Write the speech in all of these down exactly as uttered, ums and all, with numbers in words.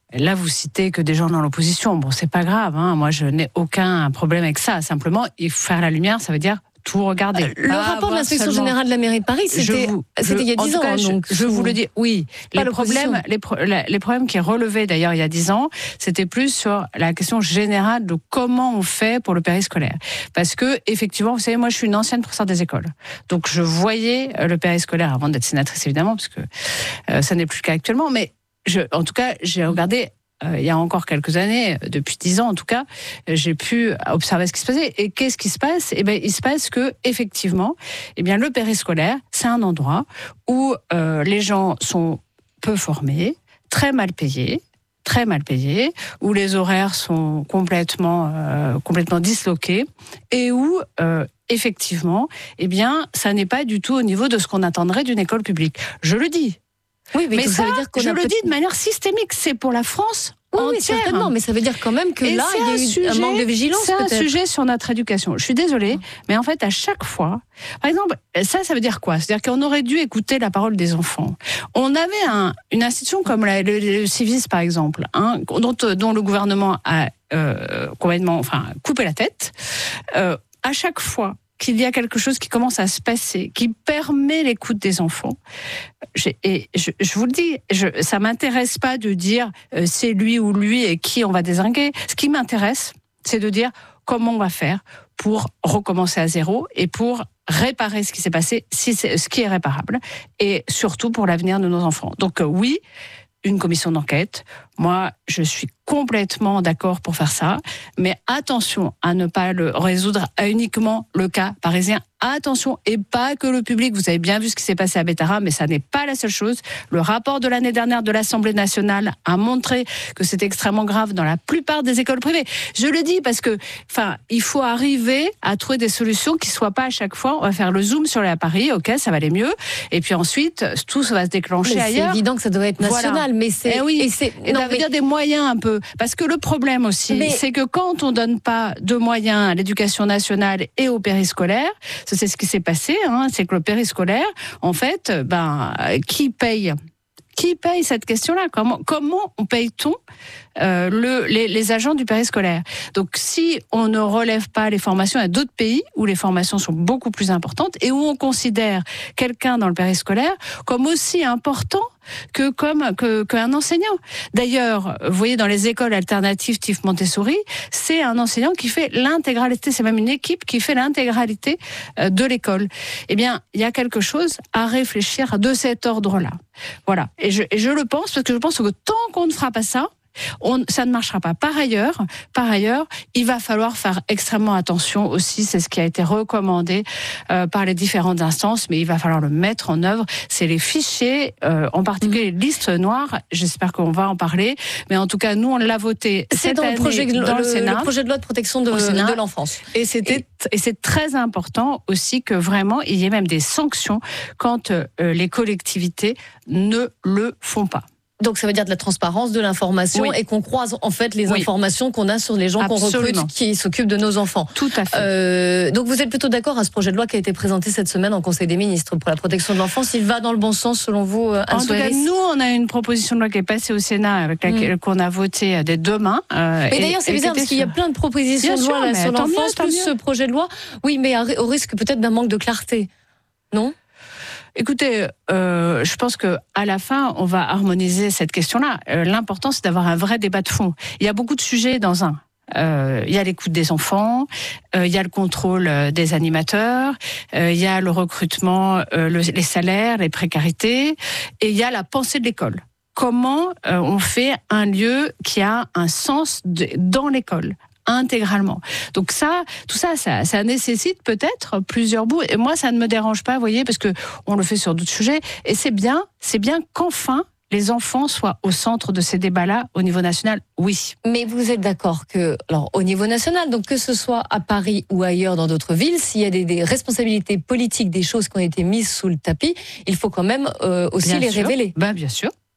Là, vous citez que des gens dans l'opposition. Bon, c'est pas grave. Hein. Moi, je n'ai aucun problème avec ça. Simplement, il faut faire la lumière, ça veut dire tout regarder. Euh, le rapport de l'inspection seulement... générale de la mairie de Paris, c'était, vous, c'était je, il y a dix ans. Cas, donc je, je vous le dis, oui. Les problèmes, les, pro, les problèmes qui relevaient d'ailleurs il y a dix ans, c'était plus sur la question générale de comment on fait pour le périscolaire. Parce que, effectivement, vous savez, moi, je suis une ancienne professeure des écoles. Donc, je voyais le périscolaire avant d'être sénatrice, évidemment, parce que euh, ça n'est plus le cas actuellement. Mais, je, en tout cas, j'ai regardé Euh, il y a encore quelques années, depuis dix ans en tout cas, j'ai pu observer ce qui se passait. Et qu'est-ce qui se passe ? Eh bien, il se passe que effectivement, eh bien, le périscolaire, c'est un endroit où euh, les gens sont peu formés, très mal payés, très mal payés, où les horaires sont complètement, euh, complètement disloqués et où euh, effectivement, eh bien, ça n'est pas du tout au niveau de ce qu'on attendrait d'une école publique. Je le dis. Oui, mais, mais ça, ça veut dire qu'on je a le peut- dis de manière systémique, c'est pour la France oui, entière. oui, certainement, mais ça veut dire quand même que Et là, il y a un eu sujet, un manque de vigilance. C'est peut-être. un sujet sur notre éducation. Je suis désolée, mais en fait, à chaque fois, par exemple, ça, ça veut dire quoi ? C'est-à-dire qu'on aurait dû écouter la parole des enfants. On avait un, une institution comme la, le, le Civis, par exemple, hein, dont, dont le gouvernement a euh, complètement, enfin, coupé la tête. Euh, à chaque fois qu'il y a quelque chose qui commence à se passer, qui permet l'écoute des enfants. J'ai, et je, je vous le dis, je, ça m'intéresse pas de dire euh, c'est lui ou lui et qui on va dézinguer. Ce qui m'intéresse, c'est de dire comment on va faire pour recommencer à zéro et pour réparer ce qui s'est passé, si c'est ce qui est réparable, et surtout pour l'avenir de nos enfants. Donc euh, oui, une commission d'enquête. Moi, je suis complètement d'accord pour faire ça, mais attention à ne pas le résoudre à uniquement le cas parisien. Attention, et pas que le public. Vous avez bien vu ce qui s'est passé à Bétara, mais ça n'est pas la seule chose. Le rapport de l'année dernière de l'Assemblée nationale a montré que c'est extrêmement grave dans la plupart des écoles privées. Je le dis parce que, enfin, il faut arriver à trouver des solutions qui soient pas à chaque fois, on va faire le zoom sur les à Paris, ok, ça va aller mieux, et puis ensuite, tout ça va se déclencher mais ailleurs. C'est évident que ça doit être national, voilà. mais c'est... Et oui, et c'est... Et non, ça veut mais... dire des moyens un peu. Parce que le problème aussi, mais... c'est que quand on donne pas de moyens à l'éducation nationale et au périscolaire, c'est ce qui s'est passé, hein, c'est que le périscolaire, en fait, ben, qui paye ? Qui paye cette question-là ? Comment, comment on paye-t-on euh, le, les, les agents du périscolaire ? Donc, si on ne relève pas les formations, il y a d'autres pays où les formations sont beaucoup plus importantes et où on considère quelqu'un dans le périscolaire comme aussi important que comme que qu'un enseignant. D'ailleurs, vous voyez, dans les écoles alternatives type Montessori, c'est un enseignant qui fait l'intégralité, c'est même une équipe qui fait l'intégralité de l'école. Eh bien, il y a quelque chose à réfléchir de cet ordre-là. Voilà. Et je, et je le pense, parce que je pense que tant qu'on ne fera pas ça, On, ça ne marchera pas. Par ailleurs, par ailleurs, il va falloir faire extrêmement attention aussi, c'est ce qui a été recommandé euh, par les différentes instances, mais il va falloir le mettre en œuvre. C'est les fichiers, euh, en particulier les listes noires, j'espère qu'on va en parler, mais en tout cas, nous, on l'a voté c'est cette dans année le projet, dans le, le Sénat. Le projet de loi de protection de, de l'enfance. Et, c'était, et... et c'est très important aussi que vraiment, il y ait même des sanctions quand euh, les collectivités ne le font pas. Donc ça veut dire de la transparence, de l'information, oui. Et qu'on croise en fait les oui. informations qu'on a sur les gens Absolument. qu'on recrute qui s'occupent de nos enfants. Tout à fait. Euh, donc vous êtes plutôt d'accord à ce projet de loi qui a été présenté cette semaine en Conseil des ministres pour la protection de l'enfance. Il va dans le bon sens selon vous, Anne En tout Soares ? cas, nous, on a une proposition de loi qui est passée au Sénat avec laquelle mm. qu'on a voté dès demain. Euh, mais d'ailleurs, c'est bizarre parce qu'il y a plein de propositions Bien de loi sûr, là, sur l'enfance, mieux, plus ce projet de loi. Oui, mais au risque peut-être d'un manque de clarté, non ? Écoutez, euh, je pense que à la fin, on va harmoniser cette question-là. Euh, l'important, c'est d'avoir un vrai débat de fond. Il y a beaucoup de sujets dans un. Euh, il y a l'écoute des enfants, euh, il y a le contrôle des animateurs, euh, il y a le recrutement, euh, le, les salaires, les précarités, et il y a la pensée de l'école. Comment euh, on fait un lieu qui a un sens de, dans l'école intégralement. Donc ça, tout ça, ça, ça nécessite peut-être plusieurs bouts. Et moi, ça ne me dérange pas, vous voyez, parce que on le fait sur d'autres sujets. Et c'est bien, c'est bien qu'enfin les enfants soient au centre de ces débats-là au niveau national. Oui. Mais vous êtes d'accord que, alors, au niveau national, donc que ce soit à Paris ou ailleurs dans d'autres villes, s'il y a des, des responsabilités politiques, des choses qui ont été mises sous le tapis, il faut quand même euh, aussi bien les sûr. révéler. Ben bien sûr.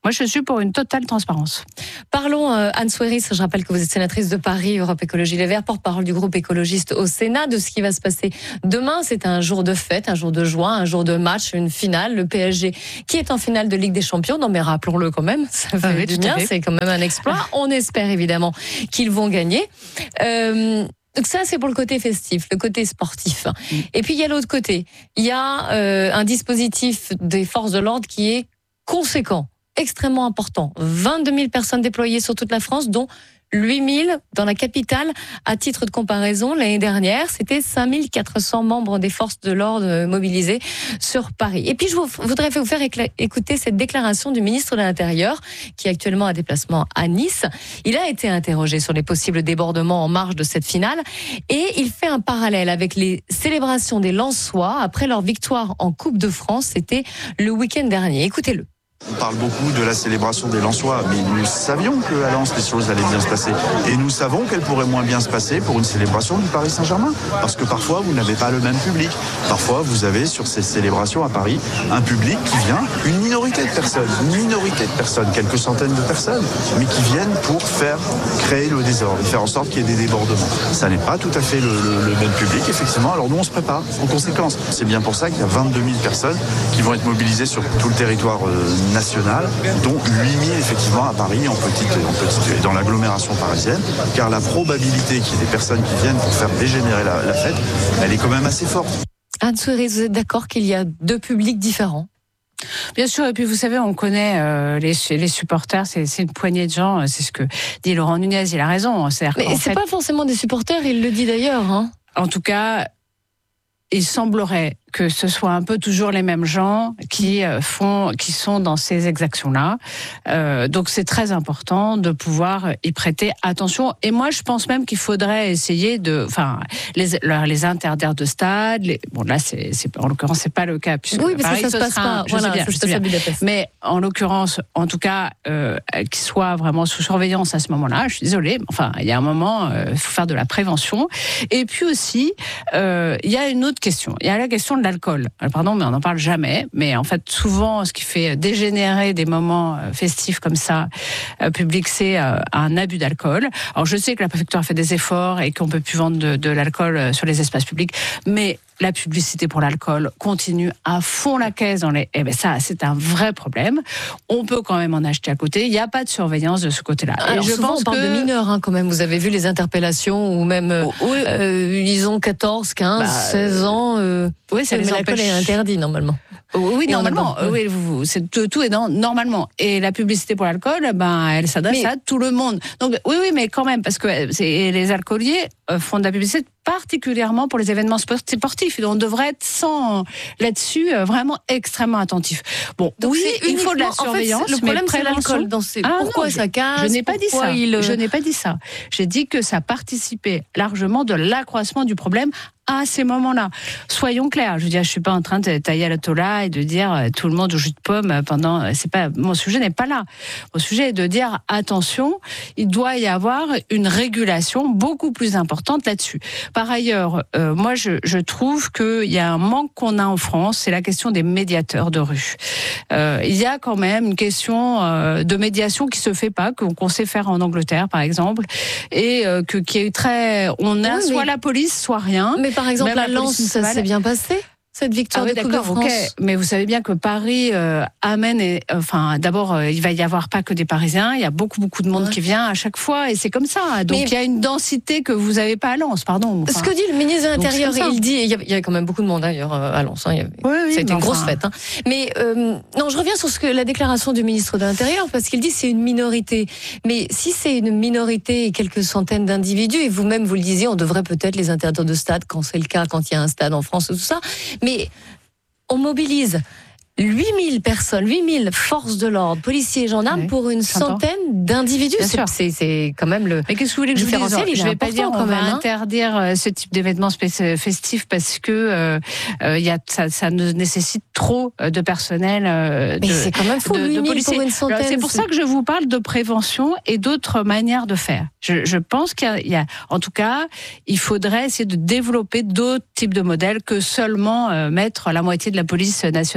Moi, je suis pour une totale transparence. Parlons, euh, Anne Soueiris, je rappelle que vous êtes sénatrice de Paris, Europe Écologie Les Verts, porte-parole du groupe écologiste au Sénat, de ce qui va se passer demain. C'est un jour de fête, un jour de joie, un jour de match, une finale. Le P S G qui est en finale de Ligue des Champions. Non, mais rappelons-le quand même, ça fait oui, du bien, c'est quand même un exploit. On espère évidemment qu'ils vont gagner. Euh, Donc ça, c'est pour le côté festif, le côté sportif. Et puis, il y a l'autre côté. Il y a euh, un dispositif des forces de l'ordre qui est conséquent, extrêmement important. vingt-deux mille personnes déployées sur toute la France, dont huit mille dans la capitale. À titre de comparaison, l'année dernière, c'était cinq mille quatre cents membres des forces de l'ordre mobilisés sur Paris. Et puis, je voudrais vous faire écouter cette déclaration du ministre de l'Intérieur, qui est actuellement en déplacement à Nice. Il a été interrogé sur les possibles débordements en marge de cette finale et il fait un parallèle avec les célébrations des Lensois après leur victoire en Coupe de France. C'était le week-end dernier. Écoutez-le. On parle beaucoup de la célébration des Lensois, mais nous savions qu'à Lens, les choses allaient bien se passer. Et nous savons qu'elles pourraient moins bien se passer pour une célébration du Paris Saint-Germain. Parce que parfois, vous n'avez pas le même public. Parfois, vous avez sur ces célébrations à Paris un public qui vient, une minorité de personnes, une minorité de personnes, quelques centaines de personnes, mais qui viennent pour faire créer le désordre et faire en sorte qu'il y ait des débordements. Ça n'est pas tout à fait le, le, le même public, effectivement. Alors nous, on se prépare en conséquence. C'est bien pour ça qu'il y a vingt-deux mille personnes qui vont être mobilisées sur tout le territoire euh, national, dont huit mille effectivement à Paris, en petite, en petite, dans l'agglomération parisienne, car la probabilité qu'il y ait des personnes qui viennent pour faire dégénérer la, la fête, elle est quand même assez forte. Anne Soueiris, vous êtes d'accord qu'il y a deux publics différents ? Bien sûr, et puis vous savez, on connaît euh, les, les supporters, c'est, c'est une poignée de gens, c'est ce que dit Laurent Nunez, il a raison. C'est-à-dire Mais c'est fait, pas forcément des supporters, il le dit d'ailleurs. Hein. En tout cas, il semblerait que ce soit un peu toujours les mêmes gens qui font, qui sont dans ces exactions-là. Euh, donc c'est très important de pouvoir y prêter attention. Et moi, je pense même qu'il faudrait essayer de, enfin, les, les interdire de stade. Les, bon là, c'est, c'est en l'occurrence, c'est pas le cas puisque oui, parce Paris, que ça se passe pas. Un, voilà, bien, ça se passe mais en l'occurrence, en tout cas, euh, qu'ils soient vraiment sous surveillance à ce moment-là. Je suis désolée. Enfin, il y a un moment, il euh, faut faire de la prévention. Et puis aussi, euh, il y a une autre question. Il y a la question de l'alcool. Pardon, mais on n'en parle jamais. Mais en fait, souvent, ce qui fait dégénérer des moments festifs comme ça, euh, publics, c'est euh, un abus d'alcool. Alors, je sais que la préfecture a fait des efforts et qu'on peut plus vendre de, de l'alcool sur les espaces publics, mais la publicité pour l'alcool continue à fond la caisse dans les. Eh ben ça, c'est un vrai problème. On peut quand même en acheter à côté. Il n'y a pas de surveillance de ce côté-là. Alors, et je souvent, pense on parle que... de mineurs, hein, quand même. Vous avez vu les interpellations ou même euh, oui. euh, ils ont quatorze, quinze, bah, seize ans. Euh... Oui, ça les l'alcool empêche... est interdit normalement. Oui, et normalement. Oui, vous, c'est, tout, tout est dans normalement. Et la publicité pour l'alcool, ben, elle s'adresse mais... à tout le monde. Donc, oui, oui, mais quand même, parce que c'est, les alcooliers font de la publicité particulièrement pour les événements sportifs. Et on devrait être sans là-dessus vraiment extrêmement attentif. Bon, donc oui, il faut de la surveillance. En fait, le problème, c'est l'alcool. Dans ces... ah, pourquoi non, ça casse? Je n'ai pas dit ça. Il... Je n'ai pas dit ça. J'ai dit que ça participait largement de l'accroissement du problème à ces moments-là. Soyons clairs. Je veux dire, je suis pas en train de tailler à la tola et de dire euh, tout le monde au jus de pomme pendant. C'est pas mon sujet n'est pas là. Mon sujet est de dire attention. Il doit y avoir une régulation beaucoup plus importante là-dessus. Par ailleurs, euh, moi, je, je trouve qu'il y a un manque qu'on a en France, c'est la question des médiateurs de rue. Euh, il y a quand même une question euh, de médiation qui se fait pas, qu'on, qu'on sait faire en Angleterre, par exemple, et euh, que qui est très. On a oui, soit mais... la police, soit rien. Mais par exemple, à Lens, ça s'est bien passé, cette victoire ah oui, de Coupe de France. Okay. Mais vous savez bien que Paris euh, amène, et, enfin, d'abord, euh, il va y avoir pas que des Parisiens, il y a beaucoup, beaucoup de monde ouais. qui vient à chaque fois, et c'est comme ça. Donc, mais il y a une densité que vous n'avez pas à Lens, pardon. Enfin, ce que dit le ministre de l'Intérieur, il dit, il y, a, il y a quand même beaucoup de monde d'ailleurs à Lens. Hein, il y avait, oui, oui, c'était une enfin... grosse fête. Hein. Mais euh, non, je reviens sur ce que la déclaration du ministre de l'Intérieur, parce qu'il dit c'est une minorité. Mais si c'est une minorité et quelques centaines d'individus, et vous-même vous le disiez, on devrait peut-être les interdire de stade quand c'est le cas, quand il y a un stade en France, tout ça. Mais on mobilise huit mille personnes, huit mille forces de l'ordre, policiers et gendarmes, oui, pour une centaine d'individus. C'est, c'est, c'est quand même le. Mais qu'est-ce que vous voulez que je vous dise ? Je ne vais pas dire qu'on va hein. interdire ce type d'événements festifs parce que euh, euh, y a, ça, ça nécessite trop de personnel. Euh, Mais de, c'est quand même fou, de, de policiers. Pour une centaine. Alors, c'est pour ça que je vous parle de prévention et d'autres manières de faire. Je, je pense qu'il y a, il y a, en tout cas, il faudrait essayer de développer d'autres types de modèles que seulement euh, mettre la moitié de la police nationale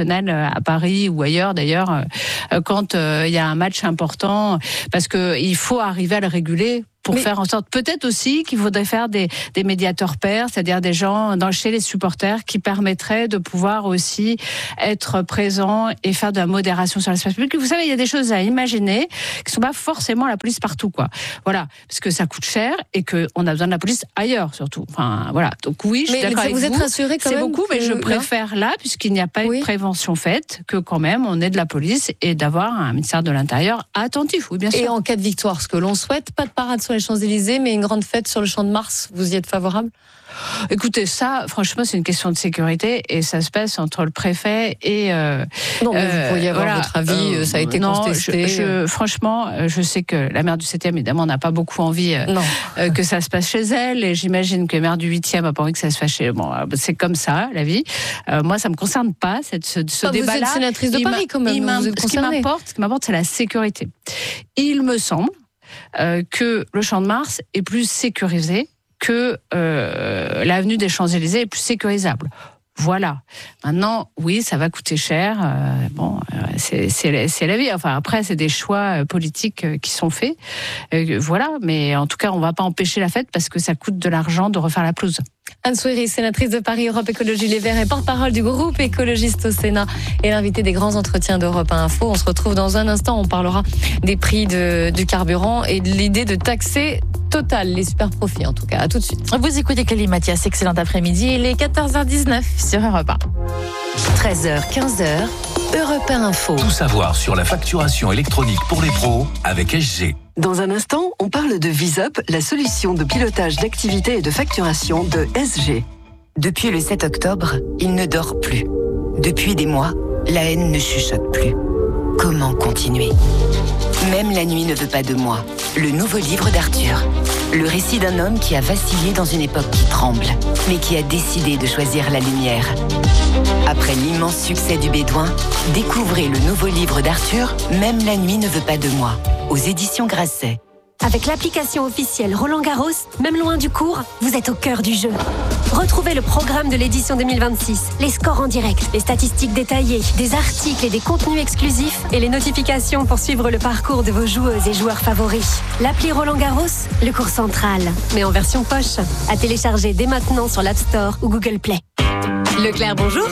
à Paris ou ailleurs d'ailleurs, euh, quand il euh, y a un match important, parce que il faut arriver à le réguler. Pour Mais... faire en sorte, peut-être aussi qu'il faudrait faire des, des médiateurs pairs, c'est-à-dire des gens dans, chez les supporters qui permettraient de pouvoir aussi être présents et faire de la modération sur l'espace public. Vous savez, il y a des choses à imaginer qui ne sont pas forcément la police partout, quoi. Voilà, parce que ça coûte cher et qu'on a besoin de la police ailleurs, surtout. Enfin, voilà. Donc oui, je suis mais d'accord avec vous. Vous êtes rassurés quand C'est même beaucoup, que... mais je préfère là, puisqu'il n'y a pas oui. eu de prévention faite, que quand même on ait de la police et d'avoir un ministère de l'Intérieur attentif, oui, bien sûr. Et en cas de victoire, ce que l'on souhaite, pas de parade sur les Champs-Élysées, mais une grande fête sur le Champ de Mars, vous y êtes favorable ? Écoutez, ça, franchement, c'est une question de sécurité et ça se passe entre le préfet et... Euh, non, mais vous pourriez avoir voilà, votre avis, euh, ça a été non, contesté. Je, je, franchement, je sais que la maire du septième, évidemment, n'a pas beaucoup envie euh, que ça se passe chez elle et j'imagine que la maire du huitième n'a pas envie que ça se fasse chez... Bon, c'est comme ça, la vie. Euh, moi, ça ne me concerne pas, cette, ce, ce ah, débat-là. Vous êtes sénatrice de Paris, quand même. Vous êtes ce qui m'importe, ce qui m'importe, c'est la sécurité. Il me semble euh, que le Champ de Mars est plus sécurisé que euh, l'avenue des Champs-Élysées est plus sécurisable. Voilà. Maintenant, oui, ça va coûter cher. Euh, bon, euh, c'est, c'est, c'est la vie. Enfin, après, c'est des choix euh, politiques euh, qui sont faits. Euh, voilà. Mais en tout cas, on ne va pas empêcher la fête parce que ça coûte de l'argent de refaire la pelouse. Anne Souéris, sénatrice de Paris, Europe Écologie Les Verts et porte-parole du groupe écologiste au Sénat et l'invité des grands entretiens d'Europe un Info. On se retrouve dans un instant. On parlera des prix de, du carburant et de l'idée de taxer Total, les super profits en tout cas. À tout de suite. Vous écoutez Clélie Mathias, excellent après-midi. Il est quatorze heures dix-neuf sur Europe un. treize heures quinze, Europe un Info. Tout savoir sur la facturation électronique pour les pros avec S G. Dans un instant, on parle de VisUp, la solution de pilotage d'activité et de facturation de S G. Depuis le sept octobre, il ne dort plus. Depuis des mois, la haine ne chuchote plus. Comment continuer ? Même la nuit ne veut pas de moi. Le nouveau livre d'Arthur. Le récit d'un homme qui a vacillé dans une époque qui tremble, mais qui a décidé de choisir la lumière. Après l'immense succès du Bédouin, découvrez le nouveau livre d'Arthur, Même la nuit ne veut pas de moi, aux éditions Grasset. Avec l'application officielle Roland Garros, même loin du court, vous êtes au cœur du jeu. Retrouvez le programme de l'édition deux mille vingt-six, les scores en direct, les statistiques détaillées, des articles et des contenus exclusifs et les notifications pour suivre le parcours de vos joueuses et joueurs favoris. L'appli Roland Garros, le court central, mais en version poche, à télécharger dès maintenant sur l'App Store ou Google Play. Leclerc, bonjour.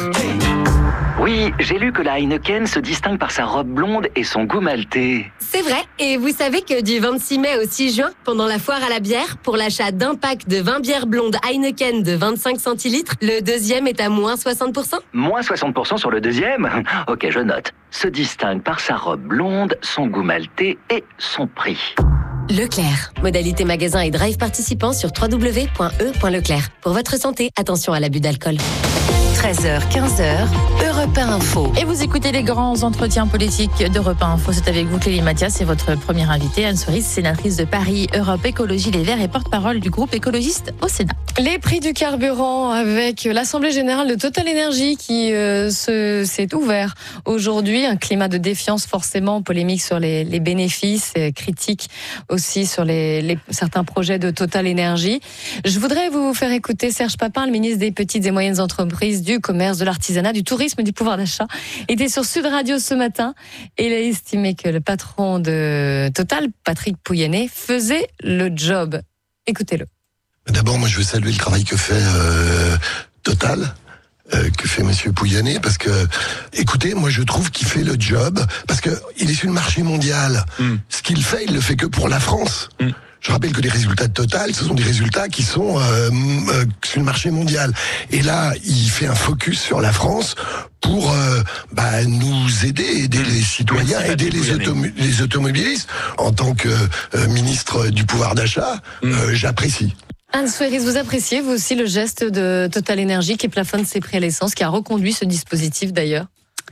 Oui, j'ai lu que la Heineken se distingue par sa robe blonde et son goût maltais. C'est vrai, et vous savez que du vingt-six mai au six juin, pendant la foire à la bière, pour l'achat d'un pack de vingt bières blondes Heineken de vingt-cinq centilitres, le deuxième est à moins soixante pour cent. Moins soixante pour cent sur le deuxième ? Ok, je note. Se distingue par sa robe blonde, son goût maltais et son prix. Leclerc. Modalité magasin et drive participants sur w w w point e point leclerc. Pour votre santé, attention à l'abus d'alcool. treize heures quinze, Europe un Info. Et vous écoutez les grands entretiens politiques d'Europe un Info. C'est avec vous Clélie Mathias et votre première invitée, Anne Souéris, sénatrice de Paris, Europe Écologie Les Verts et porte-parole du groupe écologiste au Sénat. Les prix du carburant avec l'Assemblée Générale de Total Énergie qui euh, se, s'est ouvert aujourd'hui. Un climat de défiance forcément, polémique sur les, les bénéfices, et critique aussi sur les, les, certains projets de Total Énergie. Je voudrais vous faire écouter Serge Papin, le ministre des Petites et Moyennes Entreprises, du Commerce, de l'Artisanat, du Tourisme, du Pouvoir d'achat. Il était sur Sud Radio ce matin et il a estimé que le patron de Total, Patrick Pouyanné, faisait le job. Écoutez-le. D'abord, moi, je veux saluer le travail que fait euh, Total. Euh, que fait Monsieur Pouyanné, parce que, écoutez, moi je trouve qu'il fait le job, parce que il est sur le marché mondial. Mm. Ce qu'il fait, il le fait que pour la France. Mm. Je rappelle que les résultats de Total, ce sont des résultats qui sont euh, euh, sur le marché mondial. Et là, il fait un focus sur la France pour euh, bah, nous aider, aider mmh. les citoyens, Merci aider les, automo- les automobilistes. En tant que euh, ministre du pouvoir d'achat, mmh. euh, j'apprécie. Anne Souéris, vous appréciez vous aussi le geste de Total Énergie qui plafonne ses prix à l'essence, qui a reconduit ce dispositif d'ailleurs?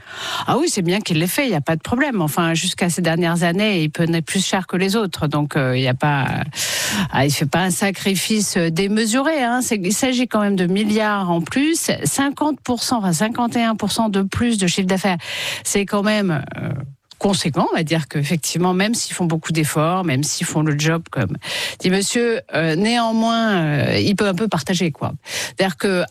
Ah oui, c'est bien qu'il l'ait fait, il n'y a pas de problème. Enfin, jusqu'à ces dernières années, il prenait plus cher que les autres. Donc, euh, il y a pas, ah, il fait pas un sacrifice démesuré. Hein. C'est, il s'agit quand même de milliards en plus, cinquante pour cent, enfin cinquante et un pour cent de plus de chiffre d'affaires. C'est quand même... Euh, conséquent, on va dire qu'effectivement, même s'ils font beaucoup d'efforts, même s'ils font le job, comme dit monsieur, euh, néanmoins, euh, il peut un peu partager, quoi. C'est-à-dire que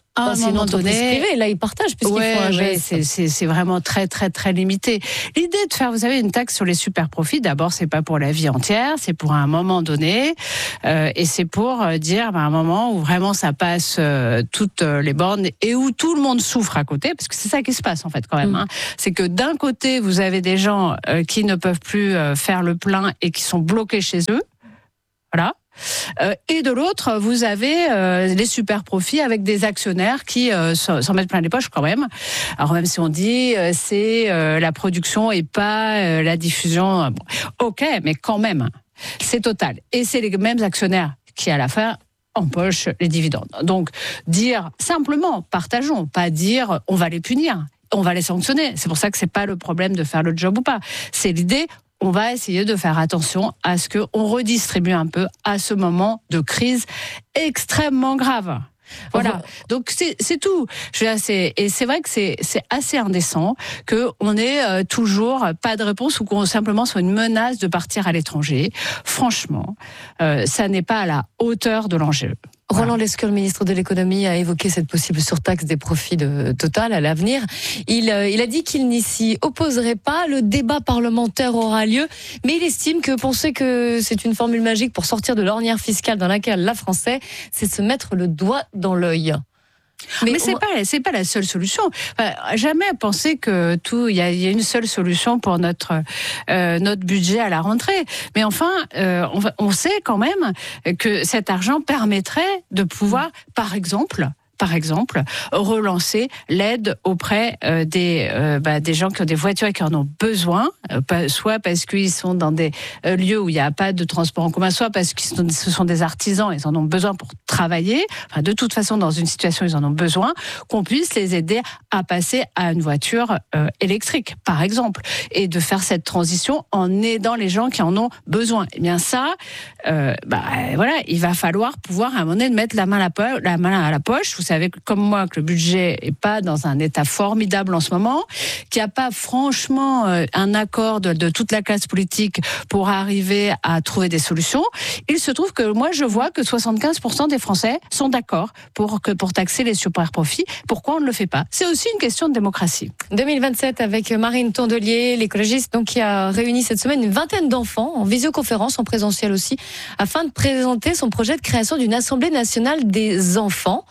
à enfin, un c'est une moment entreprise donné. privée, là, ils partagent puisqu'ils Ouais, font un ouais, geste. c'est, c'est, c'est vraiment très, très, très limité. L'idée de faire, vous savez, une taxe sur les super profits, d'abord, c'est pas pour la vie entière, c'est pour un moment donné, euh, et c'est pour euh, dire, bah, un moment où vraiment ça passe euh, toutes euh, les bornes et où tout le monde souffre à côté, parce que c'est ça qui se passe en fait quand même. Mmh. Hein. C'est que d'un côté, vous avez des gens euh, qui ne peuvent plus euh, faire le plein et qui sont bloqués chez eux, voilà. Euh, et de l'autre, vous avez euh, les super profits avec des actionnaires qui euh, s'en mettent plein les poches quand même. Alors même si on dit euh, c'est euh, la production et pas euh, la diffusion, bon, ok, mais quand même, c'est total. Et c'est les mêmes actionnaires qui à la fin empochent les dividendes. Donc dire simplement partageons, pas dire on va les punir, on va les sanctionner. C'est pour ça que c'est pas le problème de faire le job ou pas. C'est l'idée. On va essayer de faire attention à ce qu'on redistribue un peu à ce moment de crise extrêmement grave. Voilà. Donc c'est, c'est tout. Je veux dire, c'est, et c'est vrai que c'est, c'est assez indécent qu'on ait euh, toujours pas de réponse ou qu'on simplement soit une menace de partir à l'étranger. Franchement, euh, ça n'est pas à la hauteur de l'enjeu. Roland Lescure, le ministre de l'économie, a évoqué cette possible surtaxe des profits de Total à l'avenir. Il, euh, il a dit qu'il n'y s'y opposerait pas. Le débat parlementaire aura lieu, mais il estime que penser que c'est une formule magique pour sortir de l'ornière fiscale dans laquelle la France est, c'est se mettre le doigt dans l'œil. Mais, mais c'est on... pas c'est pas la seule solution. Enfin, jamais penser que tout il y a, y a une seule solution pour notre euh, notre budget à la rentrée. Mais enfin, euh, on, on sait quand même que cet argent permettrait de pouvoir, mmh. par exemple. Par exemple, relancer l'aide auprès euh, des euh, bah, des gens qui ont des voitures et qui en ont besoin, euh, soit parce qu'ils sont dans des euh, lieux où il n'y a pas de transport en commun, soit parce que ce sont des artisans, ils en ont besoin pour travailler. Enfin, de toute façon, dans une situation, ils en ont besoin, qu'on puisse les aider à passer à une voiture euh, électrique, par exemple, et de faire cette transition en aidant les gens qui en ont besoin. Eh bien ça, euh, bah voilà, il va falloir pouvoir à un moment donné mettre la main à la, po- la main à la poche. Vous savez comme moi que le budget est pas dans un état formidable en ce moment, qu'il n'y a pas franchement un accord de, de toute la classe politique pour arriver à trouver des solutions. Il se trouve que moi je vois que soixante-quinze pour cent des Français sont d'accord pour que pour taxer les super profits. Pourquoi on ne le fait pas ? C'est aussi une question de démocratie. deux mille vingt-sept avec Marine Tondelier, l'écologiste, donc qui a réuni cette semaine une vingtaine d'enfants en visioconférence, en présentiel aussi, afin de présenter son projet de création d'une Assemblée nationale des enfants.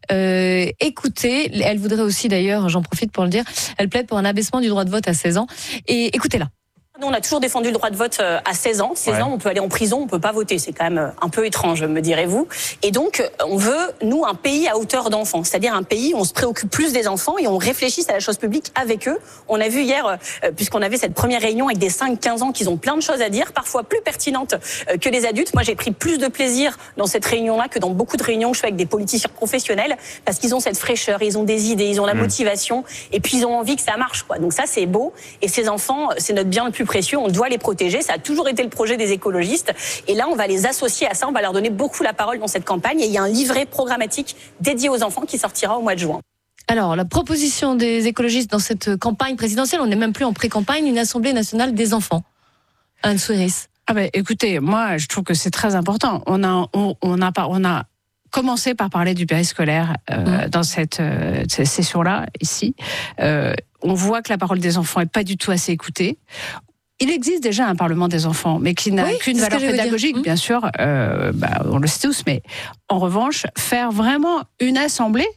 Euh, écoutez, elle voudrait aussi d'ailleurs, j'en profite pour le dire, elle plaide pour un abaissement du droit de vote à seize ans. Et écoutez-la. Nous, on a toujours défendu le droit de vote à seize ans. seize ouais. ans, on peut aller en prison, on peut pas voter. C'est quand même un peu étrange, me direz-vous. Et donc, on veut, nous, un pays à hauteur d'enfants. C'est-à-dire un pays où on se préoccupe plus des enfants et on réfléchisse à la chose publique avec eux. On a vu hier, puisqu'on avait cette première réunion avec des cinq quinze ans qui ont plein de choses à dire, parfois plus pertinentes que les adultes. Moi, j'ai pris plus de plaisir dans cette réunion-là que dans beaucoup de réunions que je fais avec des politiciens professionnels parce qu'ils ont cette fraîcheur, ils ont des idées, ils ont la mmh. motivation et puis ils ont envie que ça marche, quoi. Donc ça, c'est beau. Et ces enfants, c'est notre bien le plus précieux, on doit les protéger, ça a toujours été le projet des écologistes et là on va les associer à ça, on va leur donner beaucoup la parole dans cette campagne et il y a un livret programmatique dédié aux enfants qui sortira au mois de juin. Alors la proposition des écologistes dans cette campagne présidentielle, on n'est même plus en pré-campagne, une Assemblée nationale des enfants. Anne Souiris. Ah ben écoutez, moi je trouve que c'est très important. On a on, on a on a commencé par parler du périscolaire euh, mmh. dans cette, euh, cette session-là ici. Euh, on voit que la parole des enfants est pas du tout assez écoutée. Il existe déjà un Parlement des enfants, mais qui n'a oui, qu'une valeur pédagogique, bien sûr, euh, bah, on le sait tous, mais en revanche, faire vraiment une assemblée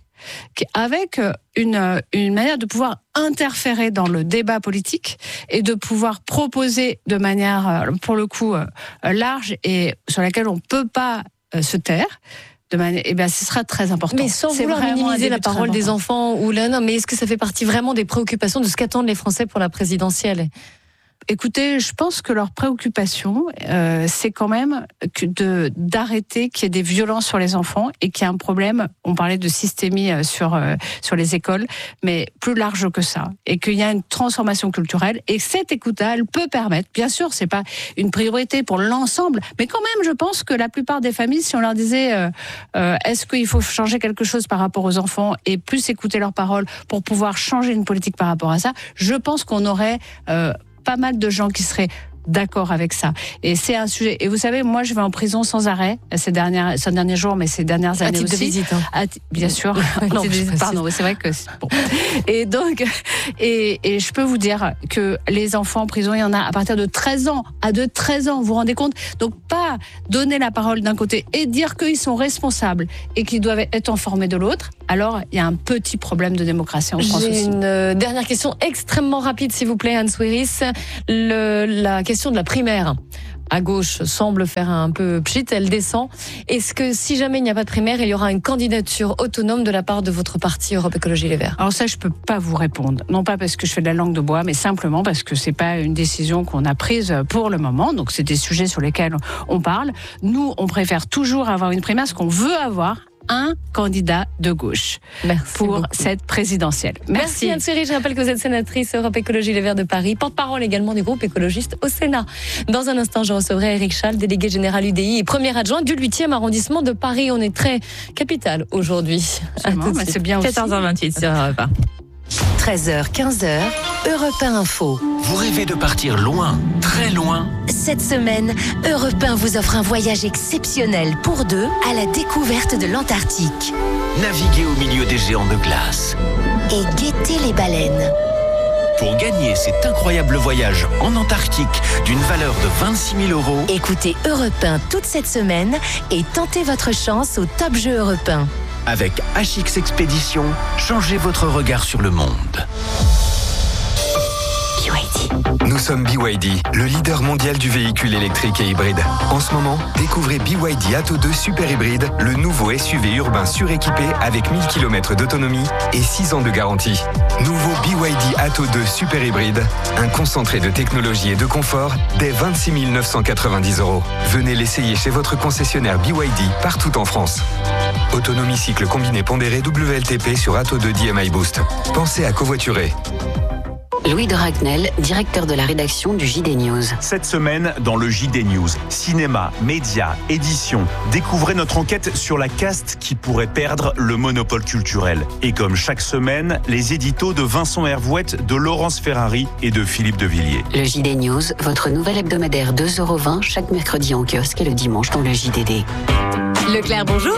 avec une, une manière de pouvoir interférer dans le débat politique et de pouvoir proposer de manière, pour le coup, large et sur laquelle on ne peut pas se taire, de manière, eh ben, ce sera très important. Mais sans c'est vouloir minimiser la parole des enfants ou là, non, mais est-ce que ça fait partie vraiment des préoccupations de ce qu'attendent les Français pour la présidentielle ? Écoutez, je pense que leur préoccupation, euh, c'est quand même que de d'arrêter qu'il y ait des violences sur les enfants et qu'il y a un problème. On parlait de systémie sur euh, sur les écoles, mais plus large que ça, et qu'il y a une transformation culturelle. Et cette écoute-là, elle peut permettre. Bien sûr, c'est pas une priorité pour l'ensemble, mais quand même, je pense que la plupart des familles, si on leur disait, euh, euh, est-ce qu'il faut changer quelque chose par rapport aux enfants et plus écouter leurs paroles pour pouvoir changer une politique par rapport à ça, je pense qu'on aurait euh, pas mal de gens qui seraient d'accord avec ça. Et c'est un sujet. Et vous savez, moi, je vais en prison sans arrêt ces dernières, ces derniers jours, mais ces dernières années à titre aussi. de visite, hein. À t- bien sûr. non, je, pardon, c'est vrai que c'est bon. Et donc, et, et je peux vous dire que les enfants en prison, il y en a à partir de treize ans. À de treize ans, vous vous rendez compte? Donc, pas donner la parole d'un côté et dire qu'ils sont responsables et qu'ils doivent être informés de l'autre. Alors, il y a un petit problème de démocratie en France J'ai aussi. une euh, dernière question extrêmement rapide, s'il vous plaît, Anne Souiris. Le, la question de la primaire. À gauche semble faire un peu pchit, elle descend. Est-ce que si jamais il n'y a pas de primaire, il y aura une candidature autonome de la part de votre parti Europe Écologie Les Verts? Alors ça, je peux pas vous répondre. Non pas parce que je fais de la langue de bois, mais simplement parce que c'est pas une décision qu'on a prise pour le moment. Donc c'est des sujets sur lesquels on parle. Nous, on préfère toujours avoir une primaire, parce qu'on veut avoir un candidat de gauche Merci pour beaucoup. cette présidentielle. Merci, Merci Anne Souiris. Je rappelle que vous êtes sénatrice Europe Écologie Les Verts de Paris, porte-parole également du groupe écologiste au Sénat. Dans un instant, je recevrai Éric Chal, délégué général U D I et premier adjoint du huitième arrondissement de Paris. On est très capital aujourd'hui. C'est bien aussi. quatorze heures vingt-huit sur Europe un. treize heures, quinze heures, Europe un Info. Vous rêvez de partir loin, très loin? Cette semaine, Europe un vous offre un voyage exceptionnel pour deux à la découverte de l'Antarctique. Naviguer au milieu des géants de glace. Et guetter les baleines. Pour gagner cet incroyable voyage en Antarctique d'une valeur de vingt-six mille euros, Écoutez Europe un toute cette semaine et tentez votre chance au Top Jeu Europe un. avec H X Expédition, changez votre regard sur le monde. Nous sommes B Y D, le leader mondial du véhicule électrique et hybride. En ce moment, découvrez B Y D Atto deux Super Hybride, le nouveau S U V urbain suréquipé avec mille kilomètres d'autonomie et six ans de garantie. Nouveau B Y D Atto deux Super Hybride, un concentré de technologie et de confort dès vingt-six mille neuf cent quatre-vingt-dix euros. Venez l'essayer chez votre concessionnaire B Y D partout en France. Autonomie cycle combiné pondéré W L T P sur Atto deux D M I Boost. Pensez à covoiturer. Louis de Ragnel, directeur de la rédaction du J D News. Cette semaine, dans le J D News, cinéma, médias, édition, découvrez notre enquête sur la caste qui pourrait perdre le monopole culturel. Et comme chaque semaine, les éditos de Vincent Hervouette, de Laurence Ferrari et de Philippe de Villiers. Le J D News, votre nouvel hebdomadaire deux euros vingt chaque mercredi en kiosque et le dimanche dans le J D D. Leclerc, bonjour.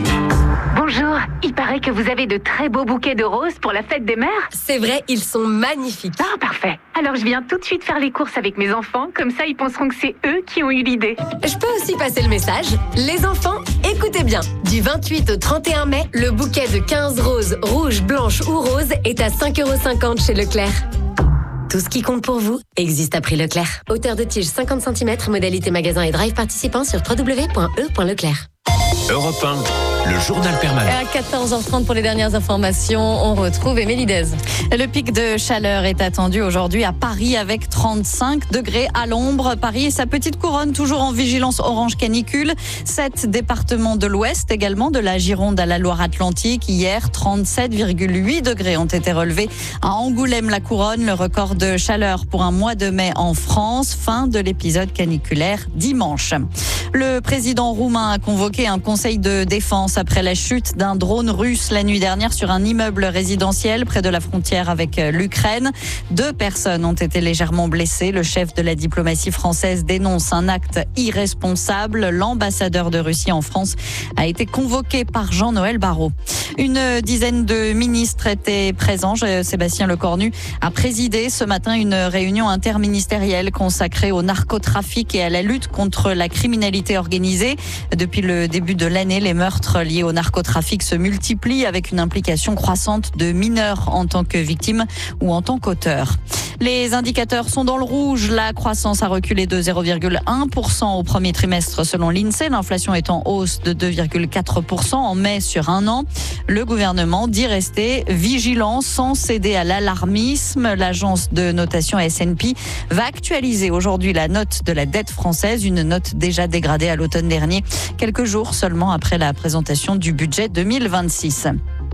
Bonjour, il paraît que vous avez de très beaux bouquets de roses pour la fête des mères. C'est vrai, ils sont magnifiques. Ah, parfait. Alors je viens tout de suite faire les courses avec mes enfants, comme ça ils penseront que c'est eux qui ont eu l'idée. Je peux aussi passer le message. Les enfants, écoutez bien. Du vingt-huit au trente et un mai, le bouquet de quinze roses, rouges, blanches ou roses, est à cinq euros cinquante chez Leclerc. Tout ce qui compte pour vous existe à prix Leclerc. Hauteur de tige cinquante centimètres, modalité magasin et drive participant sur w w w point e point leclerc. Europe un, le journal permanent. À quatorze heures trente pour les dernières informations, on retrouve Émilie Dez. Le pic de chaleur est attendu aujourd'hui à Paris avec trente-cinq degrés à l'ombre. Paris et sa petite couronne toujours en vigilance orange canicule. Sept départements de l'Ouest également, de la Gironde à la Loire-Atlantique. Hier, trente-sept virgule huit degrés ont été relevés à Angoulême-la-Couronne. Le record de chaleur pour un mois de mai en France. Fin de l'épisode caniculaire dimanche. Le président roumain a convoqué un conseil de défense après la chute d'un drone russe la nuit dernière sur un immeuble résidentiel près de la frontière avec l'Ukraine. Deux personnes ont été légèrement blessées. Le chef de la diplomatie française dénonce un acte irresponsable. L'ambassadeur de Russie en France a été convoqué par Jean-Noël Barrot. Une dizaine de ministres étaient présents. Sébastien Lecornu a présidé ce matin une réunion interministérielle consacrée au narcotrafic et à la lutte contre la criminalité organisée. Depuis le début de l'année, les meurtres liés au narcotrafic se multiplient avec une implication croissante de mineurs en tant que victimes ou en tant qu'auteurs. Les indicateurs sont dans le rouge. La croissance a reculé de zéro virgule un pour cent au premier trimestre selon l'INSEE. L'inflation est en hausse de deux virgule quatre pour cent en mai sur un an. Le gouvernement dit rester vigilant sans céder à l'alarmisme. L'agence de notation S and P va actualiser aujourd'hui la note de la dette française, une note déjà dégradée à l'automne dernier, quelques jours seulement après la présentation du budget deux mille vingt-six.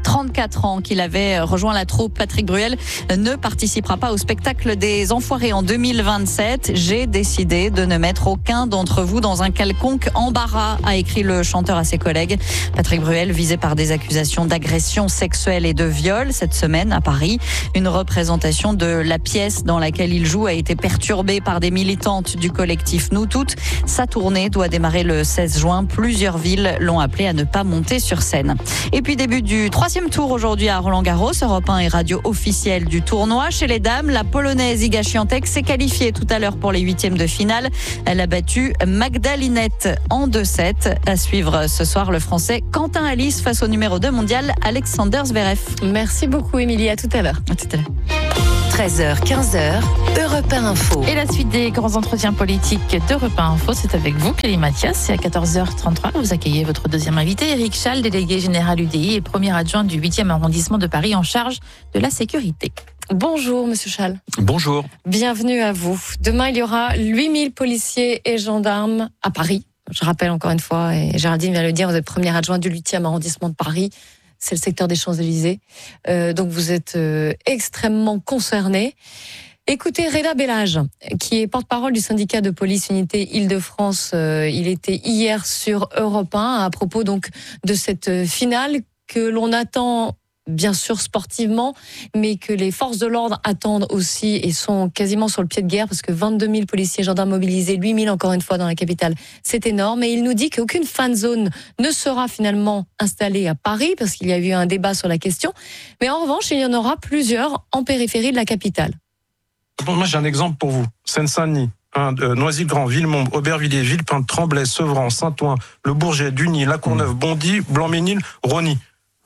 trente-quatre ans qu'il avait rejoint la troupe. Patrick Bruel ne participera pas au spectacle des Enfoirés en deux mille vingt-sept. J'ai décidé de ne mettre aucun d'entre vous dans un quelconque embarras, a écrit le chanteur à ses collègues. Patrick Bruel visé par des accusations d'agression sexuelle et de viol cette semaine à Paris. Une représentation de la pièce dans laquelle il joue a été perturbée par des militantes du collectif Nous Toutes. Sa tournée doit démarrer le seize juin. Plusieurs villes l'ont appelé à ne pas monter sur scène. Et puis début du troisième tour aujourd'hui à Roland-Garros. Europe un est radio officielle du tournoi. Chez les dames, la Polonaise Iga Świątek s'est qualifiée tout à l'heure pour les huitièmes de finale. Elle a battu Magda Linette en deux sept. À suivre ce soir le Français Quentin Alice face au numéro deux mondial Alexander Zverev. Merci beaucoup Émilie, à tout à l'heure. À tout à l'heure. treize heures, quinze heures, Europe un Info. Et la suite des grands entretiens politiques d'Europe un Info, c'est avec vous, Clélie Mathias. Et à quatorze heures trente-trois, vous accueillez votre deuxième invité, Éric Schall, délégué général U D I et premier adjoint du huitième arrondissement de Paris en charge de la sécurité. Bonjour Monsieur Schall. Bonjour. Bienvenue à vous. Demain, il y aura huit mille policiers et gendarmes à Paris. Je rappelle encore une fois, et Géraldine vient de le dire, vous êtes premier adjoint du huitième arrondissement de Paris. C'est le secteur des Champs-Élysées. Euh, donc vous êtes euh, extrêmement concerné. Écoutez Reda Bellage, qui est porte-parole du syndicat de police unité Île-de-France. Euh, il était hier sur Europe un à propos donc de cette finale que l'on attend bien sûr sportivement, mais que les forces de l'ordre attendent aussi et sont quasiment sur le pied de guerre parce que vingt-deux mille policiers et gendarmes mobilisés, huit mille encore une fois dans la capitale, c'est énorme. Et il nous dit qu'aucune fan zone ne sera finalement installée à Paris parce qu'il y a eu un débat sur la question. Mais en revanche, il y en aura plusieurs en périphérie de la capitale. Bon, moi j'ai un exemple pour vous. Seine-Saint-Denis. Hein, euh, Noisy-le-Grand, Villemomble, Aubervilliers, Villepinte, Tremblay, Sevran, Saint-Ouen, Le Bourget, Duny, La Courneuve, Bondy, Blanc-Ménil, Rosny.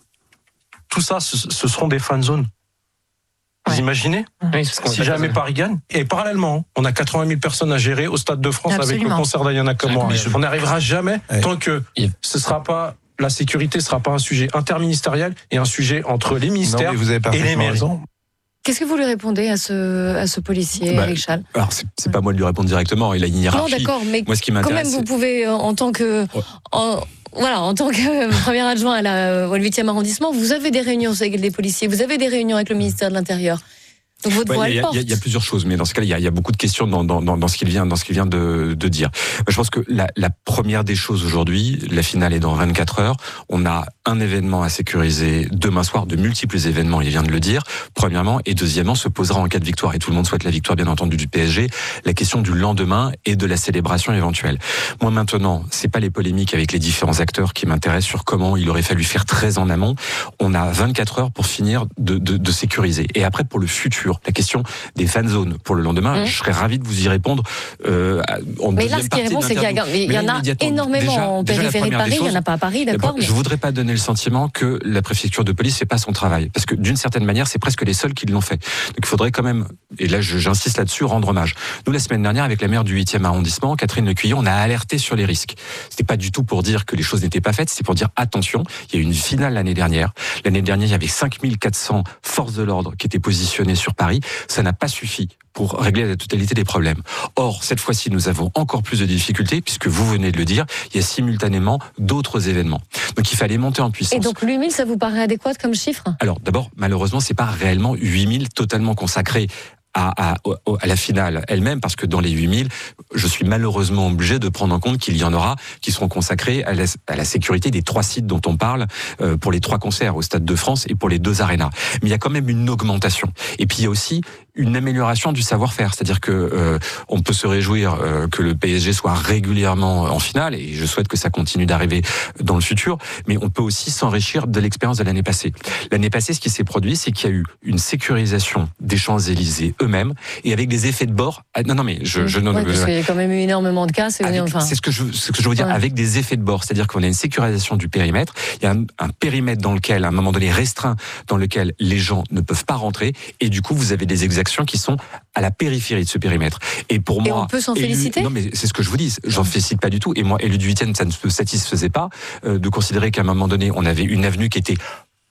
Tout ça, ce, ce seront des fan zones. Vous ouais. imaginez oui, si jamais Paris gagne. Et parallèlement, on a quatre-vingt mille personnes à gérer au Stade de France. Absolument. Avec le concert d'Ayana Kamura. On n'arrivera jamais ouais. tant que ce sera pas la sécurité ne sera pas un sujet interministériel et un sujet entre les ministères non, vous avez et les mairies. Raison. Qu'est-ce que vous lui répondez à ce, à ce policier, bah, Éric Schall ? Alors, c'est, c'est pas moi de lui répondre directement, il a une hiérarchie. Non, d'accord, mais moi, ce qui quand même, vous pouvez, en tant que... Ouais. En, Voilà, en tant que premier adjoint à la, au huitième arrondissement, vous avez des réunions avec les policiers, vous avez des réunions avec le ministère de l'Intérieur. Donc votre voix, il elle porte. Il y, y a plusieurs choses, mais dans ce cas-là, il y a, il y a beaucoup de questions dans, dans, dans, dans ce qu'il vient, dans ce qu'il vient de, de dire. Je pense que la, la première des choses aujourd'hui, la finale est dans vingt-quatre heures. On a un événement à sécuriser demain soir, de multiples événements, il vient de le dire. Premièrement, et deuxièmement, se posera en cas de victoire, et tout le monde souhaite la victoire, bien entendu, du P S G, la question du lendemain et de la célébration éventuelle. Moi, maintenant, c'est pas les polémiques avec les différents acteurs qui m'intéressent sur comment il aurait fallu faire très en amont. On a vingt-quatre heures pour finir de, de, de sécuriser. Et après, pour le futur, la question des fan zones pour le lendemain, mmh. je serais ravi de vous y répondre. Euh, en mais là, ce qui répond, c'est qu'il y, a, il y en a énormément déjà, en périphérie de Paris, choses, il n'y en a pas à Paris, d'accord. Mais... Je voudrais pas donner le sentiment que la préfecture de police fait pas son travail, parce que d'une certaine manière, c'est presque les seuls qui l'ont fait. Donc il faudrait quand même, et là j'insiste là-dessus, rendre hommage. Nous, la semaine dernière, avec la maire du huitième arrondissement, Catherine Lecuyer, on a alerté sur les risques. C'était pas du tout pour dire que les choses n'étaient pas faites, c'est pour dire attention, il y a eu une finale l'année dernière. L'année dernière, il y avait cinq mille quatre cents forces de l'ordre qui étaient positionnées sur Paris. Ça n'a pas suffi pour régler la totalité des problèmes. Or, cette fois-ci, nous avons encore plus de difficultés, puisque vous venez de le dire, il y a simultanément d'autres événements. Donc il fallait monter en puissance. Et donc huit mille, ça vous paraît adéquat comme chiffre ? Alors d'abord, malheureusement, c'est pas réellement huit mille totalement consacrés À, à, à la finale elle-même, parce que dans les huit mille, je suis malheureusement obligé de prendre en compte qu'il y en aura qui seront consacrés à la, à la sécurité des trois sites dont on parle, euh, pour les trois concerts au Stade de France et pour les deux arénas. Mais il y a quand même une augmentation. Et puis il y a aussi une amélioration du savoir-faire, c'est-à-dire que euh, on peut se réjouir euh, que le P S G soit régulièrement en finale, et je souhaite que ça continue d'arriver dans le futur, mais on peut aussi s'enrichir de l'expérience de l'année passée. L'année passée, ce qui s'est produit, c'est qu'il y a eu une sécurisation des Champs-Élysées eux-mêmes, et avec des effets de bord. Ah, non, non, mais je, je non, ouais, parce qu'il y a quand même eu énormément de cas. C'est, avec, enfin... c'est ce que je, ce que je veux dire, ouais. Avec des effets de bord, c'est-à-dire qu'on a une sécurisation du périmètre. Il y a un, un périmètre dans lequel, à un moment donné, restreint, dans lequel les gens ne peuvent pas rentrer, et du coup, vous avez des exactions qui sont à la périphérie de ce périmètre. Et pour et moi, on peut s'en élu, féliciter. Non, mais c'est ce que je vous dis. J'en félicite pas du tout. Et moi, élu du huitième, ça ne me satisfaisait pas euh, de considérer qu'à un moment donné, on avait une avenue qui était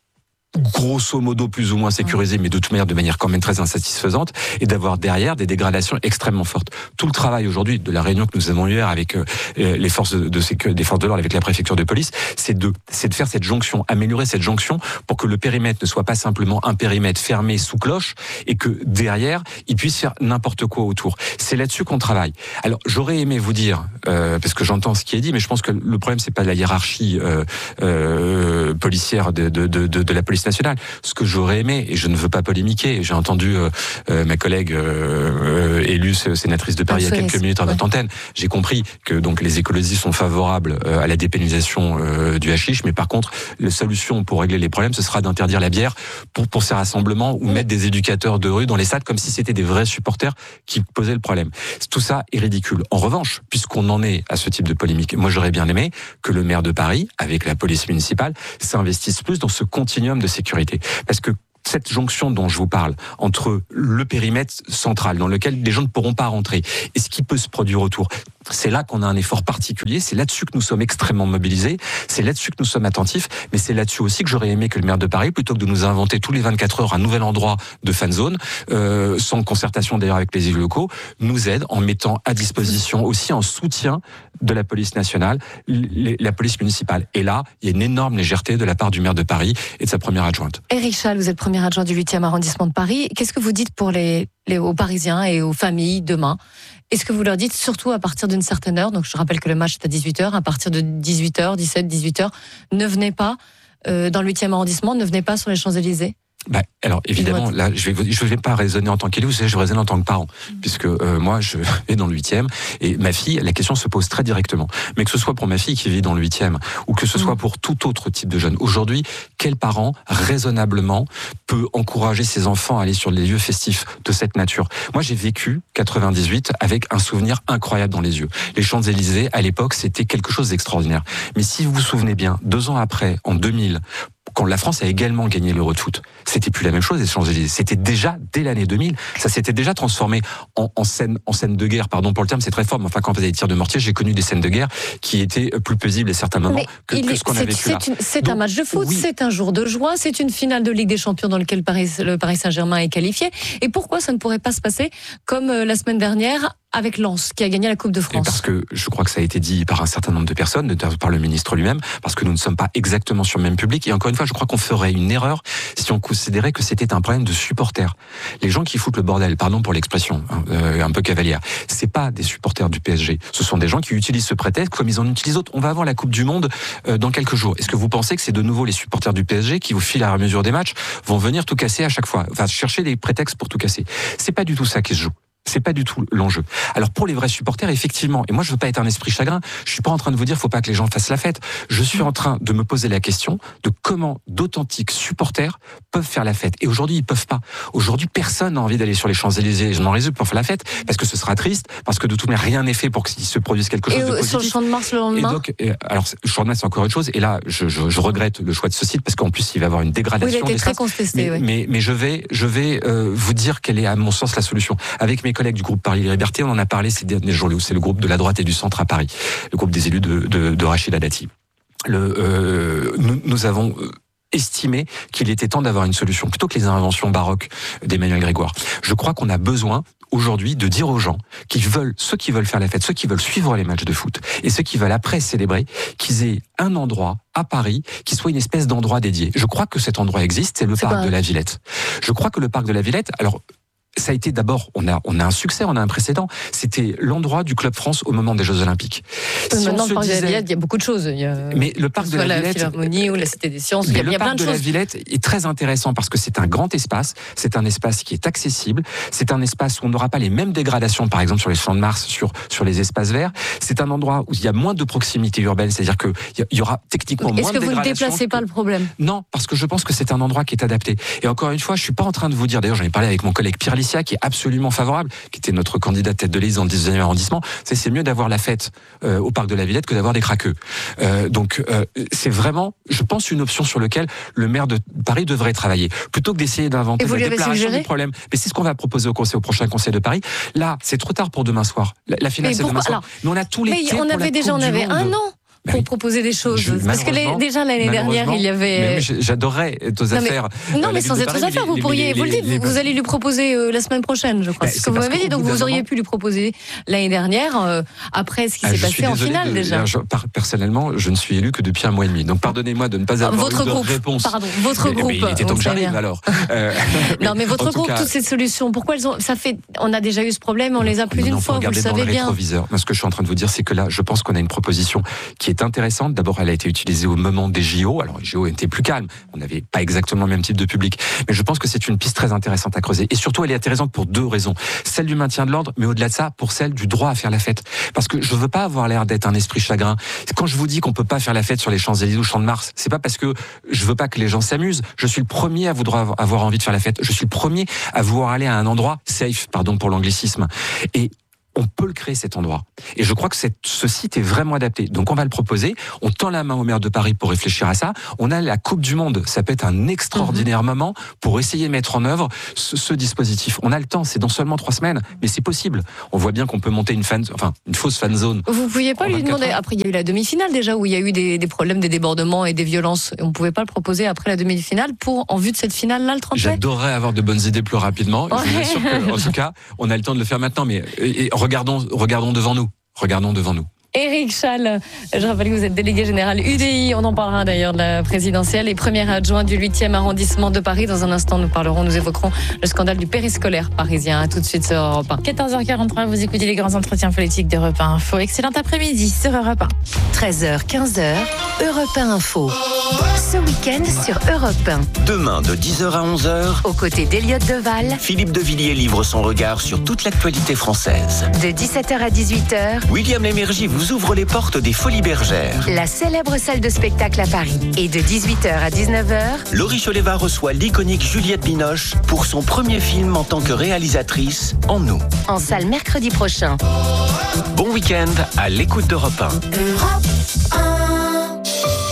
grosso modo plus ou moins sécurisé, mais de toute manière de manière quand même très insatisfaisante, et d'avoir derrière des dégradations extrêmement fortes. Tout le travail aujourd'hui de la réunion que nous avons eue hier avec euh, les forces de, de sécurité, des forces de l'ordre, avec la préfecture de police, c'est de c'est de faire cette jonction, améliorer cette jonction pour que le périmètre ne soit pas simplement un périmètre fermé sous cloche et que derrière il puisse faire n'importe quoi autour. C'est là-dessus qu'on travaille. Alors j'aurais aimé vous dire, euh, parce que j'entends ce qui est dit, mais je pense que le problème c'est pas la hiérarchie euh, euh, policière de, de, de, de la police nationale. Ce que j'aurais aimé, et je ne veux pas polémiquer, j'ai entendu euh, euh, ma collègue euh, euh, élue sénatrice de Paris il y a quelques minutes à notre antenne, j'ai compris que donc les écologistes sont favorables euh, à la dépénalisation euh, du hashish, mais par contre, la solution pour régler les problèmes, ce sera d'interdire la bière pour, pour ces rassemblements ou mettre des éducateurs de rue dans les stades comme si c'était des vrais supporters qui posaient le problème. Tout ça est ridicule. En revanche, puisqu'on en est à ce type de polémique, moi j'aurais bien aimé que le maire de Paris, avec la police municipale, s'investisse plus dans ce continuum de sécurité. Parce que cette jonction dont je vous parle, entre le périmètre central dans lequel les gens ne pourront pas rentrer et ce qui peut se produire autour, c'est là qu'on a un effort particulier, c'est là-dessus que nous sommes extrêmement mobilisés, c'est là-dessus que nous sommes attentifs, mais c'est là-dessus aussi que j'aurais aimé que le maire de Paris, plutôt que de nous inventer tous les vingt-quatre heures un nouvel endroit de fan zone, euh, sans concertation d'ailleurs avec les élus locaux, nous aide en mettant à disposition aussi en soutien de la police nationale, la police municipale. Et là, il y a une énorme légèreté de la part du maire de Paris et de sa première adjointe. Éric Chal, vous êtes premier adjoint du huitième arrondissement de Paris. Qu'est-ce que vous dites pour les, les, aux Parisiens et aux familles demain ? Est-ce que vous leur dites, surtout à partir d'une certaine heure, donc je rappelle que le match est à dix-huit heures, à partir de dix-huit heures, dix-sept, dix-huit heures, ne venez pas euh, dans le huitième arrondissement, ne venez pas sur les Champs-Élysées ? Bah, alors évidemment, là, je vais, je vais pas raisonner en tant qu'élu, vous savez, je vais raisonner en tant que parent, mmh. puisque euh, moi, je vais dans le huitième et ma fille, la question se pose très directement. Mais que ce soit pour ma fille qui vit dans le huitième ou que ce soit mmh. pour tout autre type de jeune, aujourd'hui, quel parent raisonnablement peut encourager ses enfants à aller sur les lieux festifs de cette nature ? Moi, j'ai vécu quatre-vingt-dix-huit avec un souvenir incroyable dans les yeux. Les Champs-Élysées, à l'époque, c'était quelque chose d'extraordinaire. Mais si vous vous souvenez bien, deux ans après, en deux mille, quand la France a également gagné l'Euro de foot, c'était plus la même chose les Champs-Élysées. C'était déjà, dès l'année deux mille, ça s'était déjà transformé en, en, scène, en scène de guerre. Pardon pour le terme, c'est très fort, mais enfin, quand on faisait des tirs de mortier, j'ai connu des scènes de guerre qui étaient plus paisibles à certains moments que, que ce qu'on a vécu là. Une, c'est Donc, un match de foot, oui. c'est un jour de joie, c'est une finale de Ligue des Champions dans laquelle Paris, le Paris Saint-Germain est qualifié. Et pourquoi ça ne pourrait pas se passer comme la semaine dernière avec Lens, qui a gagné la Coupe de France? Et parce que je crois que ça a été dit par un certain nombre de personnes, par le ministre lui-même, parce que nous ne sommes pas exactement sur le même public. Et encore une fois, je crois qu'on ferait une erreur si on considérait que c'était un problème de supporters. Les gens qui foutent le bordel, pardon pour l'expression, euh, un peu cavalière, c'est pas des supporters du P S G. Ce sont des gens qui utilisent ce prétexte comme ils en utilisent d'autres. On va avoir la Coupe du Monde euh, dans quelques jours. Est-ce que vous pensez que c'est de nouveau les supporters du P S G qui, au fil à mesure des matchs, vont venir tout casser à chaque fois, enfin chercher des prétextes pour tout casser? C'est pas du tout ça qui se joue. C'est pas du tout l'enjeu. Alors pour les vrais supporters, effectivement, et moi je veux pas être un esprit chagrin, je suis pas en train de vous dire faut pas que les gens fassent la fête. Je suis en train de me poser la question de comment d'authentiques supporters peuvent faire la fête. Et aujourd'hui ils peuvent pas. Aujourd'hui personne n'a envie d'aller sur les Champs-Élysées, je m'en résous pour faire la fête, parce que ce sera triste, parce que de toute manière rien n'est fait pour qu'il se produise quelque chose et de positif. Sur le Champ de Mars le lendemain. Et donc, et, alors le Champ de Mars c'est encore autre chose. Et là je, je, je regrette le choix de ce site parce qu'en plus il va y avoir une dégradation. Oui, il a été très contesté. Mais, oui. mais, mais je vais, je vais euh, vous dire quelle est à mon sens la solution. Avec mes collègues du groupe Paris Liberté, on en a parlé ces derniers jours. C'est le groupe de la droite et du centre à Paris, le groupe des élus de, de, de Rachida Dati. Le, euh, nous, nous avons estimé qu'il était temps d'avoir une solution plutôt que les inventions baroques d'Emmanuel Grégoire. Je crois qu'on a besoin aujourd'hui de dire aux gens qui veulent, ceux qui veulent faire la fête, ceux qui veulent suivre les matchs de foot et ceux qui veulent après célébrer, qu'ils aient un endroit à Paris qui soit une espèce d'endroit dédié. Je crois que cet endroit existe, c'est le c'est parc pas... de la Villette. Je crois que le parc de la Villette, alors ça a été d'abord, on a, on a un succès, on a un précédent. C'était l'endroit du Club France au moment des Jeux Olympiques. Si Maintenant, le parc disait... de la Villette, il y a beaucoup de choses. Il y a... Mais le parc de la, la Villette, la Philharmonie ou la Cité des Sciences, il y a, il y a plein de choses. Le parc de la Villette est très intéressant parce que c'est un grand espace, c'est un espace qui est accessible, c'est un espace où on n'aura pas les mêmes dégradations, par exemple sur les Champs de Mars, sur sur les espaces verts. C'est un endroit où il y a moins de proximité urbaine, c'est-à-dire que il y aura techniquement moins de dégradations. Est-ce que vous ne déplacez pas le problème? Non, parce que je pense que c'est un endroit qui est adapté. Et encore une fois, je suis pas en train de vous dire. D'ailleurs, j'en ai parlé avec mon collègue Pierre Licia, qui est absolument favorable, qui était notre candidat tête de liste dans le dix-neuvième arrondissement, c'est c'est mieux d'avoir la fête euh, au parc de la Villette que d'avoir des craqueux. Euh, donc euh, c'est vraiment, je pense, une option sur laquelle le maire de Paris devrait travailler, plutôt que d'essayer d'inventer la déclaration du problème. Mais c'est ce qu'on va proposer au conseil, au prochain conseil de Paris. Là, c'est trop tard pour demain soir. La, la finale, c'est demain soir. Alors, mais on a tous les. Mais on avait déjà, on avait un an. pour oui. proposer des choses. Je, Parce que les, déjà l'année dernière, il y avait. Mais, mais j'adorais aux non, affaires. Mais, non, euh, mais sans être aux affaires, vous les, pourriez. les, vous le dites, les, vous, les... vous allez lui proposer euh, la semaine prochaine, je crois. Bah, c'est ce que vous m'avez dit. Donc vous auriez moment... pu lui proposer l'année dernière, euh, après ce qui ah, s'est passé en finale de, déjà. Je, par, personnellement, je ne suis élu que depuis un mois et demi. Donc pardonnez-moi de ne pas avoir votre eu de groupe, réponse. Pardon, votre mais, groupe. Mais il était temps que j'arrive alors. Euh, non, mais votre groupe, cas... toutes ces solutions, pourquoi elles ont. Ça fait. On a déjà eu ce problème, on les a plus d'une fois, vous le savez bien. Rétroviseur. Ce que je suis en train de vous dire, c'est que là, je pense qu'on a une proposition qui est intéressante. D'abord, elle a été utilisée au moment des J O. Alors, les J O étaient plus calmes. On n'avait pas exactement le même type de public. Mais je pense que c'est une piste très intéressante à creuser. Et surtout, elle est intéressante pour deux raisons. Celle du maintien de l'ordre, mais au-delà de ça, pour celle du droit à faire la fête. Parce que je veux pas avoir l'air d'être un esprit chagrin. Quand je vous dis qu'on peut pas faire la fête sur les Champs-Élysées ou Champ de Mars, c'est pas parce que je veux pas que les gens s'amusent. Je suis le premier à vouloir avoir envie de faire la fête. Je suis le premier à vouloir aller à un endroit safe, pardon pour l'anglicisme. Et on peut le créer cet endroit. Et je crois que cette, ce site est vraiment adapté. Donc on va le proposer. On tend la main au maire de Paris pour réfléchir à ça. On a la Coupe du Monde. Ça peut être un extraordinaire mmh. moment pour essayer de mettre en œuvre ce, ce dispositif. On a le temps. C'est dans seulement trois semaines. Mais c'est possible. On voit bien qu'on peut monter une fan, enfin, une fausse fan zone. Vous pouviez pas lui demander, heures. Après il y a eu la demi-finale déjà où il y a eu des, des problèmes, des débordements et des violences. Et on pouvait pas le proposer après la demi-finale pour, en vue de cette finale-là, le trente-sept. J'adorerais avoir de bonnes idées plus rapidement. Ouais. Je vous assure que, en tout cas, on a le temps de le faire maintenant. Mais, et, et regardons, regardons devant nous. Regardons devant nous. Éric Schall, je rappelle que vous êtes délégué général U D I, on en parlera d'ailleurs de la présidentielle et premier adjoint du huitième arrondissement de Paris. Dans un instant, nous parlerons, nous évoquerons le scandale du périscolaire parisien. À tout de suite sur Europe un. quatorze heures quarante-trois, vous écoutez les grands entretiens politiques d'Europe un Info. Excellent après-midi sur Europe un. treize heures, quinze heures, Europe un Info. Ce week-end sur Europe un. Demain de dix heures à onze heures, aux côtés d'Eliott Deval, Philippe Devilliers livre son regard sur toute l'actualité française. De dix-sept heures à dix-huit heures, William Lémergie vous ouvre les portes des Folies Bergères, la célèbre salle de spectacle à Paris. Et de dix-huit heures à dix-neuf heures, Laurie Choleva reçoit l'iconique Juliette Binoche pour son premier film en tant que réalisatrice, En nous. En salle mercredi prochain. Bon week-end à l'écoute d'Europe un. Europe un.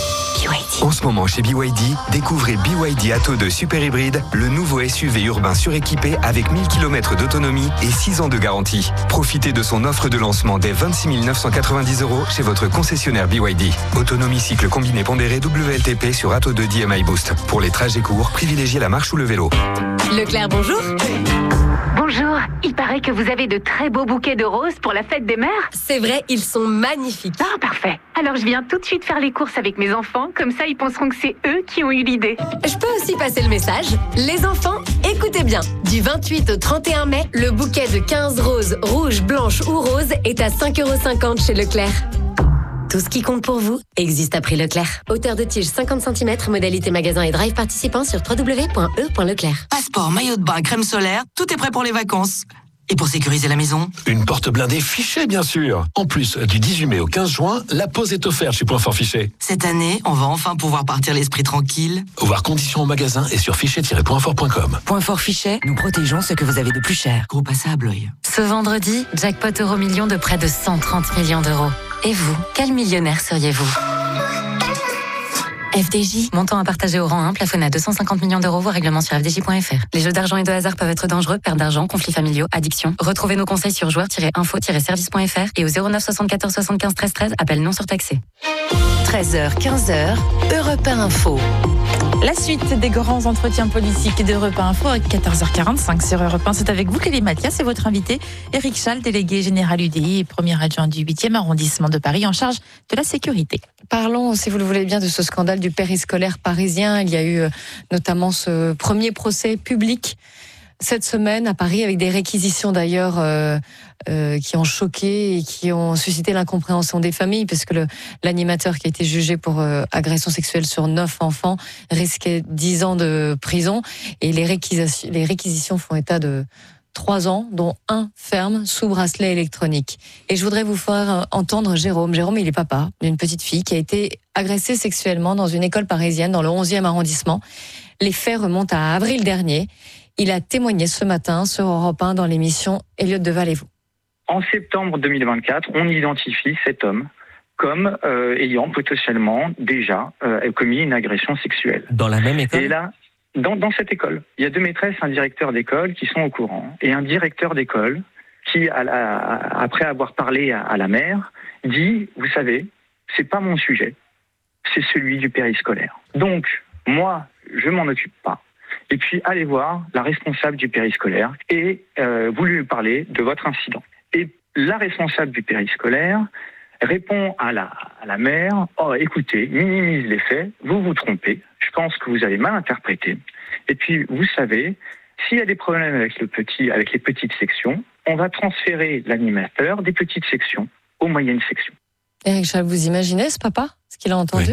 En ce moment chez B Y D, découvrez B Y D Atto deux Super Hybride, le nouveau S U V urbain suréquipé avec mille kilomètres d'autonomie et six ans de garantie. Profitez de son offre de lancement dès vingt-six mille neuf cent quatre-vingt-dix euros chez votre concessionnaire B Y D. Autonomie cycle combiné pondéré W L T P sur Atto deux D M I Boost. Pour les trajets courts, privilégiez la marche ou le vélo. Leclerc, bonjour. Bonjour, il paraît que vous avez de très beaux bouquets de roses pour la fête des mères. C'est vrai, ils sont magnifiques. Ah, parfait. Alors je viens tout de suite faire les courses avec mes enfants, comme ça ils penseront que c'est eux qui ont eu l'idée. Je peux aussi passer le message. Les enfants, écoutez bien. Du vingt-huit au trente et un mai, le bouquet de quinze roses, rouges, blanches ou roses est à cinq euros cinquante chez Leclerc. Tout ce qui compte pour vous existe à prix Leclerc. Hauteur de tige cinquante centimètres, modalité magasin et drive participant sur w w w point e point leclerc. Passeport, maillot de bain, crème solaire, tout est prêt pour les vacances. Et pour sécuriser la maison, une porte blindée Fichet, bien sûr. En plus, du dix-huit mai au quinze juin, la pause est offerte chez Point Fort Fichet. Cette année, on va enfin pouvoir partir l'esprit tranquille. Voir conditions au magasin et sur fichet tiret point fort point com. Point Fort Fichet, nous protégeons ce que vous avez de plus cher. Gros passé à Blois. Ce vendredi, jackpot euro million de près de cent trente millions d'euros. Et vous, quel millionnaire seriez-vous ? F D J, montant à partager au rang un, plafonné à deux cent cinquante millions d'euros, voire règlement sur f d j point f r. Les jeux d'argent et de hasard peuvent être dangereux, perte d'argent, conflits familiaux, addiction. Retrouvez nos conseils sur joueurs tiret info tiret service point f r et au zéro neuf soixante-quatorze soixante-quinze treize treize, appel non surtaxé. treize heures, quinze heures, Europe un Info. La suite des grands entretiens politiques d'Europe un Info à quatorze heures quarante-cinq sur Europe un. C'est avec vous, Clélie Mathias, et votre invité, Éric Schall, délégué général U D I et premier adjoint du huitième arrondissement de Paris en charge de la sécurité. Parlons, si vous le voulez bien, de ce scandale du périscolaire parisien. Il y a eu notamment ce premier procès public cette semaine à Paris, avec des réquisitions d'ailleurs euh, euh, qui ont choqué et qui ont suscité l'incompréhension des familles, parce que le, l'animateur qui a été jugé pour euh, agression sexuelle sur neuf enfants risquait dix ans de prison, et les réquisitions, les réquisitions font état de trois ans, dont un ferme sous bracelet électronique. Et je voudrais vous faire entendre Jérôme. Jérôme, il est papa d'une petite fille qui a été agressée sexuellement dans une école parisienne, dans le onzième arrondissement. Les faits remontent à avril dernier. Il a témoigné ce matin sur Europe un dans l'émission Eliott Deval et vous. En septembre deux mille vingt-quatre, on identifie cet homme comme euh, ayant potentiellement déjà euh, commis une agression sexuelle. Dans la même école ? Et là, dans, dans cette école, il y a deux maîtresses, un directeur d'école qui sont au courant, et un directeur d'école qui, à la, après avoir parlé à, à la mère, dit, vous savez, c'est pas mon sujet, c'est celui du périscolaire. Donc, moi, je m'en occupe pas. Et puis, allez voir la responsable du périscolaire et euh, vous lui parlez de votre incident. Et la responsable du périscolaire répond à la, à la mère, « Oh, écoutez, minimise les faits, vous vous trompez, je pense que vous avez mal interprété. Et puis, vous savez, s'il y a des problèmes avec, le petit, avec les petites sections, on va transférer l'animateur des petites sections aux moyennes sections. » Éric Schall, vous imaginez ce papa, ce qu'il a entendu ? Oui.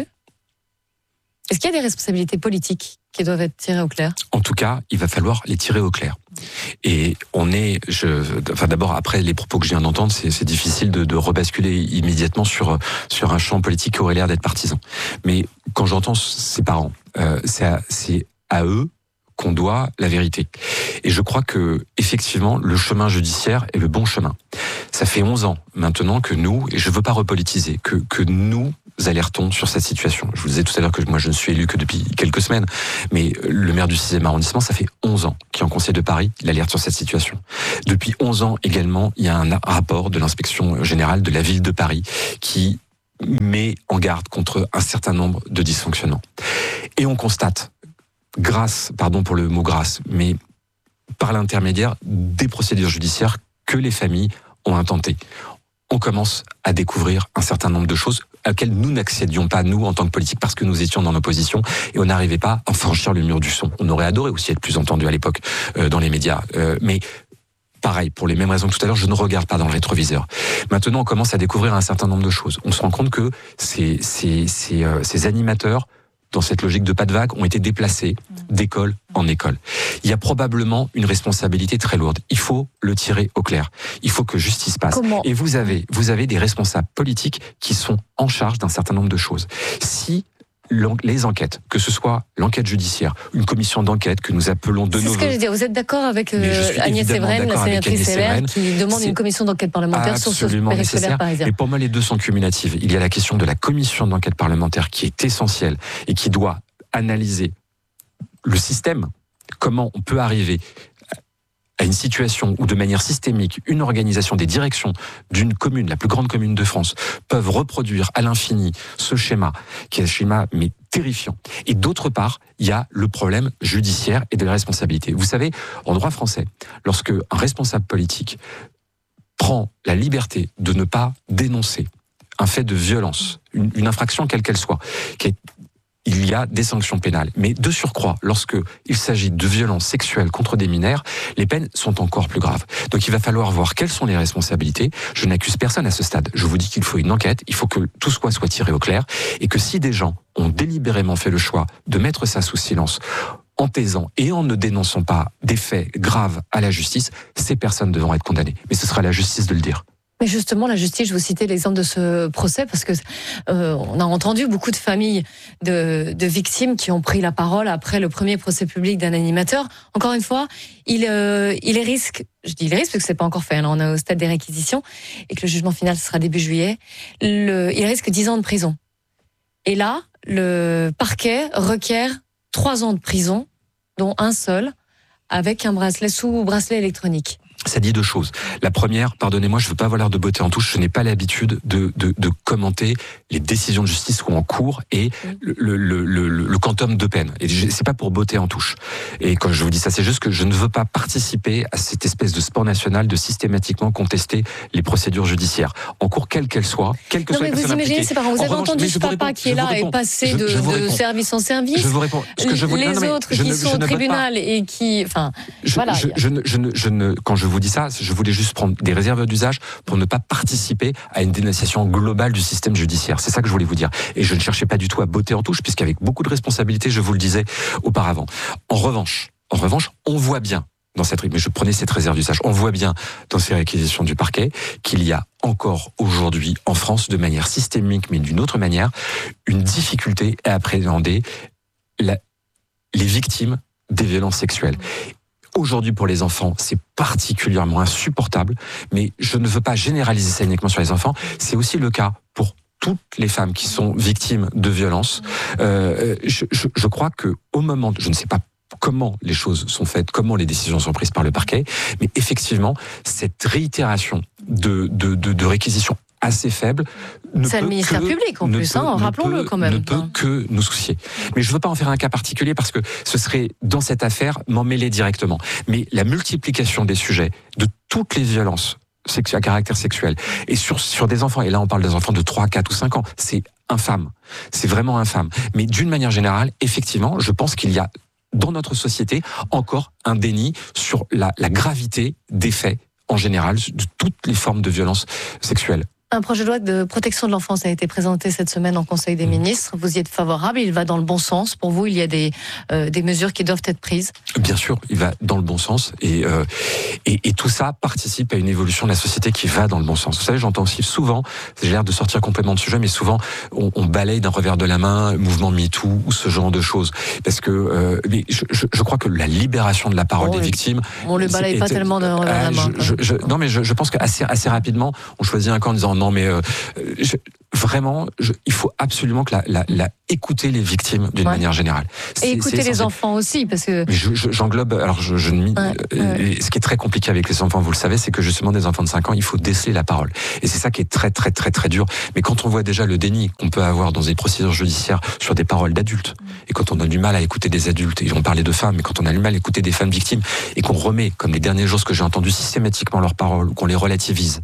Est-ce qu'il y a des responsabilités politiques qui doivent être tirées au clair ? En tout cas, il va falloir les tirer au clair. Et on est, je, enfin d'abord après les propos que je viens d'entendre, c'est, c'est difficile de, de rebasculer immédiatement sur sur un champ politique qui aurait l'air d'être partisan. Mais quand j'entends ces parents, euh, c'est, à, c'est à eux qu'on doit la vérité. Et je crois que effectivement le chemin judiciaire est le bon chemin. Ça fait onze ans maintenant que nous, et je veux pas repolitiser, que que nous alertons sur cette situation. Je vous disais tout à l'heure que moi je ne suis élu que depuis quelques semaines, mais le maire du sixième arrondissement, ça fait onze ans qu'il est en Conseil de Paris, il alerte sur cette situation. Depuis onze ans également, il y a un rapport de l'inspection générale de la ville de Paris qui met en garde contre un certain nombre de dysfonctionnements. Et on constate, grâce, pardon pour le mot grâce, mais par l'intermédiaire des procédures judiciaires que les familles ont intenté. On commence à découvrir un certain nombre de choses auxquelles nous n'accédions pas, nous, en tant que politiques, parce que nous étions dans l'opposition et on n'arrivait pas à franchir le mur du son. On aurait adoré aussi être plus entendu à l'époque euh, dans les médias. Euh, mais pareil, pour les mêmes raisons que tout à l'heure, je ne regarde pas dans le rétroviseur. Maintenant, on commence à découvrir un certain nombre de choses. On se rend compte que ces, ces, ces, euh, ces animateurs, dans cette logique de pas de vague, ont été déplacés d'école en école. Il y a probablement une responsabilité très lourde. Il faut le tirer au clair. Il faut que justice passe. Comment ? Et vous avez, vous avez des responsables politiques qui sont en charge d'un certain nombre de choses. Si les enquêtes, que ce soit l'enquête judiciaire, une commission d'enquête que nous appelons de C'est nos ce que je veux dire. Vous êtes d'accord avec euh, Agnès Séverine, la sénatrice L R, qui demande une commission d'enquête parlementaire sur ce périscolaire parisien. Mais pour moi, les deux sont cumulatifs. Il y a la question de la commission d'enquête parlementaire qui est essentielle et qui doit analyser le système, comment on peut arriver à une situation où de manière systémique, une organisation des directions d'une commune, la plus grande commune de France, peuvent reproduire à l'infini ce schéma, qui est un schéma mais terrifiant. Et d'autre part, il y a le problème judiciaire et de la responsabilité. Vous savez, en droit français, lorsque un responsable politique prend la liberté de ne pas dénoncer un fait de violence, une, une infraction quelle qu'elle soit, qui est il y a des sanctions pénales. Mais de surcroît, lorsque il s'agit de violences sexuelles contre des mineurs, les peines sont encore plus graves. Donc il va falloir voir quelles sont les responsabilités. Je n'accuse personne à ce stade. Je vous dis qu'il faut une enquête, il faut que tout soit, soit tiré au clair, et que si des gens ont délibérément fait le choix de mettre ça sous silence, en taisant et en ne dénonçant pas des faits graves à la justice, ces personnes devront être condamnées. Mais ce sera à la justice de le dire. Mais justement, la justice, je vous citais l'exemple de ce procès parce que euh, on a entendu beaucoup de familles de, de victimes qui ont pris la parole après le premier procès public d'un animateur. Encore une fois, il, euh, il risque, je dis il risque parce que c'est pas encore fait, là, on est au stade des réquisitions et que le jugement final sera début juillet. Le, il risque dix ans de prison. Et là, le parquet requiert trois ans de prison, dont un seul, avec un bracelet sous bracelet électronique. Ça dit deux choses. La première, pardonnez-moi, je ne veux pas avoir l'air de botter en touche, je n'ai pas l'habitude de, de, de commenter les décisions de justice ou en cours et le, le, le, le, le quantum de peine. Et c'est pas pour botter en touche. Et quand je vous dis ça, c'est juste que je ne veux pas participer à cette espèce de sport national de systématiquement contester les procédures judiciaires. En cours, quelles qu'elles soient, quelles que non, soient les personnes impliquées. Vous imaginez, c'est pas grave. Vous avez revanche, entendu ce papa réponds, qui est là et passé de, je, je de service en service. Je vous réponds. Ce que je vous, les non, non, autres je qui ne, sont au tribunal et qui, enfin, je, voilà. Je, je, ne, je, ne, je ne, quand je vous dis ça, je voulais juste prendre des réserves d'usage pour ne pas participer à une dénonciation globale du système judiciaire. C'est ça que je voulais vous dire. Et je ne cherchais pas du tout à botter en touche, puisqu'avec beaucoup de responsabilités, je vous le disais auparavant. En revanche, en revanche, on voit bien dans cette, mais je prenais cette réserve d'usage, on voit bien dans ces réquisitions du parquet qu'il y a encore aujourd'hui en France, de manière systémique, mais d'une autre manière, une difficulté à appréhender la, les victimes des violences sexuelles. Aujourd'hui, pour les enfants, c'est particulièrement insupportable, mais je ne veux pas généraliser ça uniquement sur les enfants. C'est aussi le cas pour toutes les femmes qui sont victimes de violences. Euh, je, je, je crois que au moment, de, je ne sais pas comment les choses sont faites, comment les décisions sont prises par le parquet, mais effectivement, cette réitération de, de, de, de réquisition assez faible. C'est le ministère public en plus, peut, hein, rappelons-le peut, quand même. Ne peut que nous soucier. Mais je ne veux pas en faire un cas particulier parce que ce serait, dans cette affaire, m'en mêler directement. Mais la multiplication des sujets, de toutes les violences à caractère sexuel, et sur, sur des enfants, et là on parle des enfants de trois, quatre ou cinq ans, c'est infâme. C'est vraiment infâme. Mais d'une manière générale, effectivement, je pense qu'il y a dans notre société encore un déni sur la, la gravité des faits en général, de toutes les formes de violence sexuelle. Un projet de loi de protection de l'enfance a été présenté cette semaine en Conseil des ministres. Vous y êtes favorable, il va dans le bon sens. Pour vous, il y a des, euh, des mesures qui doivent être prises? Bien sûr, il va dans le bon sens. Et, euh, et, et tout ça participe à une évolution de la société qui va dans le bon sens. Vous savez, j'entends aussi souvent, j'ai l'air de sortir complètement de sujet, mais souvent, on, on balaye d'un revers de la main, mouvement MeToo, ou ce genre de choses. Parce que euh, mais je, je, je crois que la libération de la parole bon, des victimes... On ne le balaye pas était, tellement d'un revers de la main. Je, je, je, non, mais je, je pense qu'assez assez rapidement, on choisit un camp en disant non, mais euh, je, vraiment, je, il faut absolument que la, la, la écouter les victimes d'une ouais. manière générale. Et écouter les enfants aussi, parce que. Mais je, je, j'englobe. Alors, je, je ouais, euh, ouais. Ce qui est très compliqué avec les enfants, vous le savez, c'est que justement des enfants de cinq ans, il faut déceler la parole. Et c'est ça qui est très, très, très, très dur. Mais quand on voit déjà le déni qu'on peut avoir dans des procédures judiciaires sur des paroles d'adultes, et quand on a du mal à écouter des adultes, et on parlait de femmes, mais quand on a du mal à écouter des femmes victimes, et qu'on remet, comme les derniers jours, ce que j'ai entendu systématiquement leurs paroles, qu'on les relativise.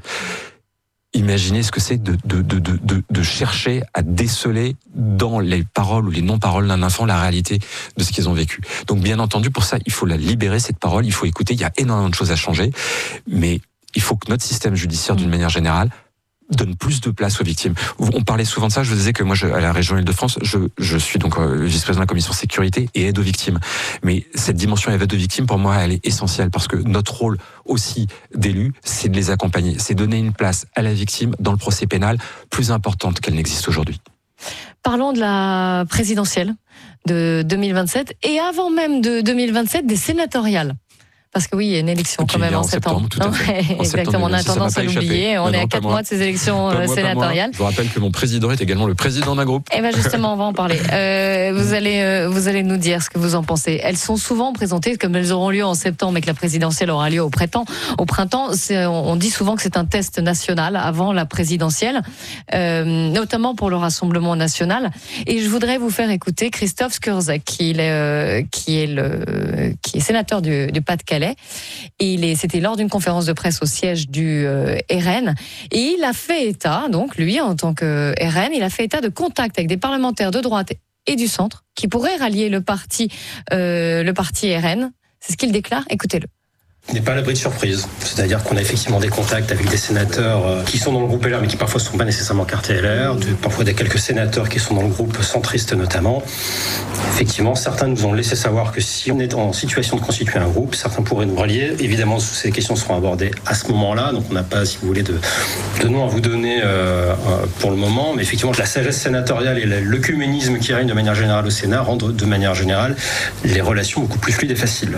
Imaginez ce que c'est de, de, de, de, de chercher à déceler dans les paroles ou les non-paroles d'un enfant la réalité de ce qu'ils ont vécu. Donc bien entendu, pour ça, il faut la libérer, cette parole, il faut écouter, il y a énormément de choses à changer, mais il faut que notre système judiciaire, d'une manière générale, donne plus de place aux victimes. On parlait souvent de ça, je vous disais que moi, je, à la région Île-de-France, je, je suis donc euh, vice-président de la commission sécurité et aide aux victimes. Mais cette dimension aide aux victimes, pour moi, elle est essentielle parce que notre rôle aussi d'élu, c'est de les accompagner, c'est donner une place à la victime dans le procès pénal plus importante qu'elle n'existe aujourd'hui. Parlons de la présidentielle de deux mille vingt-sept et avant même de deux mille vingt-sept, des sénatoriales. Parce que oui, il y a une élection quand même en, en septembre. septembre tout à fait. Exactement, on a tendance à l'oublier. On non, est non, à quatre mois de ces élections pas sénatoriales. Moi. Je vous rappelle que mon président est également le président d'un groupe. Eh bien justement, on va en parler. Euh, vous, allez, euh, vous allez nous dire ce que vous en pensez. Elles sont souvent présentées comme elles auront lieu en septembre, mais que la présidentielle aura lieu au printemps. Au printemps, c'est, on dit souvent que c'est un test national avant la présidentielle, euh, notamment pour le Rassemblement national. Et je voudrais vous faire écouter Christophe Skurzek, qui est, euh, qui est, le, qui est sénateur du, du Pas-de-Calais. Et il est, c'était lors d'une conférence de presse au siège du euh, R N. Et il a fait état, donc lui, en tant que R N, il a fait état de contacts avec des parlementaires de droite et du centre qui pourraient rallier le parti, euh, le parti R N. C'est ce qu'il déclare. Écoutez-le. On n'est pas à l'abri de surprise. C'est-à-dire qu'on a effectivement des contacts avec des sénateurs qui sont dans le groupe L R, mais qui parfois ne sont pas nécessairement cartés L R, de, parfois des quelques sénateurs qui sont dans le groupe centriste notamment. Effectivement, certains nous ont laissé savoir que si on est en situation de constituer un groupe, certains pourraient nous rallier. Évidemment, ces questions seront abordées à ce moment-là, donc on n'a pas, si vous voulez, de, de nom à vous donner euh, pour le moment, mais effectivement, la sagesse sénatoriale et l'œcuménisme qui règne de manière générale au Sénat rendent de manière générale les relations beaucoup plus fluides et faciles.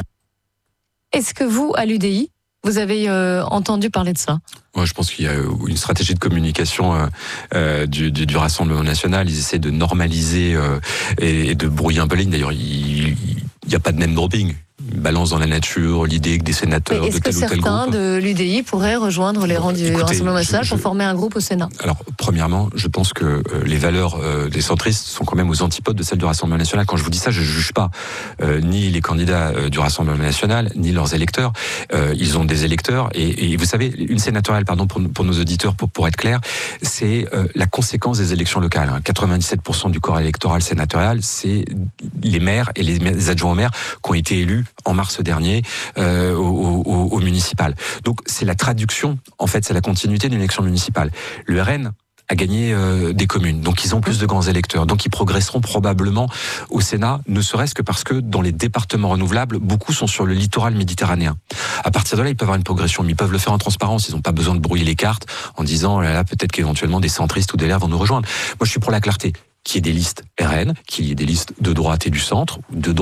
Est-ce que vous, à l'U D I, vous avez euh, entendu parler de ça ? Moi, je pense qu'il y a une stratégie de communication euh, euh, du, du, du Rassemblement national. Ils essaient de normaliser euh, et, et de brouiller un peu les lignes. D'ailleurs, il n'y a pas de name dropping. Ils balancent dans la nature l'idée que des sénateurs de tel ou tel groupe... Est-ce que certains de l'U D I pourraient rejoindre les rangs du Rassemblement national pour former un groupe au Sénat ? Alors, premièrement, je pense que euh, les valeurs euh, des centristes sont quand même aux antipodes de celles du Rassemblement national. Quand je vous dis ça, je ne juge pas euh, ni les candidats euh, du Rassemblement national, ni leurs électeurs. Euh, ils ont des électeurs. Et, et vous savez, une sénatoriale, pardon, pour, pour nos auditeurs, pour, pour être clair, c'est euh, la conséquence des élections locales. Hein. quatre-vingt-dix-sept pour cent du corps électoral sénatorial, c'est les maires et les, les adjoints aux maires qui ont été élus en mars dernier euh, au, au, au municipal. Donc c'est la traduction, en fait, c'est la continuité d'une élection municipale. Le R N a gagné euh, des communes, donc ils ont plus de grands électeurs, donc ils progresseront probablement au Sénat, ne serait-ce que parce que dans les départements renouvelables, beaucoup sont sur le littoral méditerranéen. À partir de là, ils peuvent avoir une progression, mais ils peuvent le faire en transparence, ils n'ont pas besoin de brouiller les cartes en disant, là, là peut-être qu'éventuellement des centristes ou des L R vont nous rejoindre. Moi, je suis pour la clarté. Qu'il y ait des listes R N, qu'il y ait des listes de droite et du centre, de droite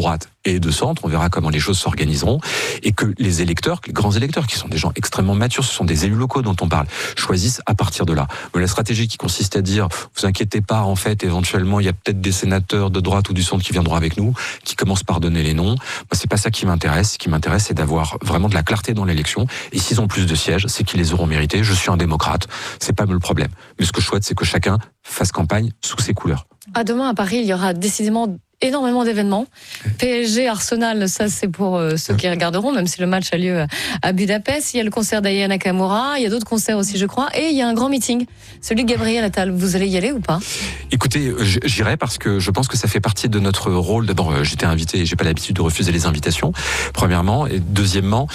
et de centre, on verra comment les choses s'organiseront, et que les électeurs, les grands électeurs, qui sont des gens extrêmement matures, ce sont des élus locaux dont on parle, choisissent à partir de là. Mais la stratégie qui consiste à dire, vous inquiétez pas, en fait, éventuellement, il y a peut-être des sénateurs de droite ou du centre qui viendront avec nous, qui commencent par donner les noms. Moi, c'est pas ça qui m'intéresse. Ce qui m'intéresse, c'est d'avoir vraiment de la clarté dans l'élection. Et s'ils ont plus de sièges, c'est qu'ils les auront mérités. Je suis un démocrate. C'est pas le problème. Mais ce que je souhaite, c'est que chacun fasse campagne sous ses couleurs. À demain, à Paris, il y aura décidément énormément d'événements. P S G, Arsenal, ça c'est pour euh, ceux qui regarderont, même si le match a lieu à Budapest. Il y a le concert d'Aya Nakamura, il y a d'autres concerts aussi, je crois, et il y a un grand meeting, celui de Gabriel Attal. Vous allez y aller ou pas ? Écoutez, j'irai parce que je pense que ça fait partie de notre rôle. D'abord, j'étais invité et j'ai pas l'habitude de refuser les invitations, premièrement. Et deuxièmement...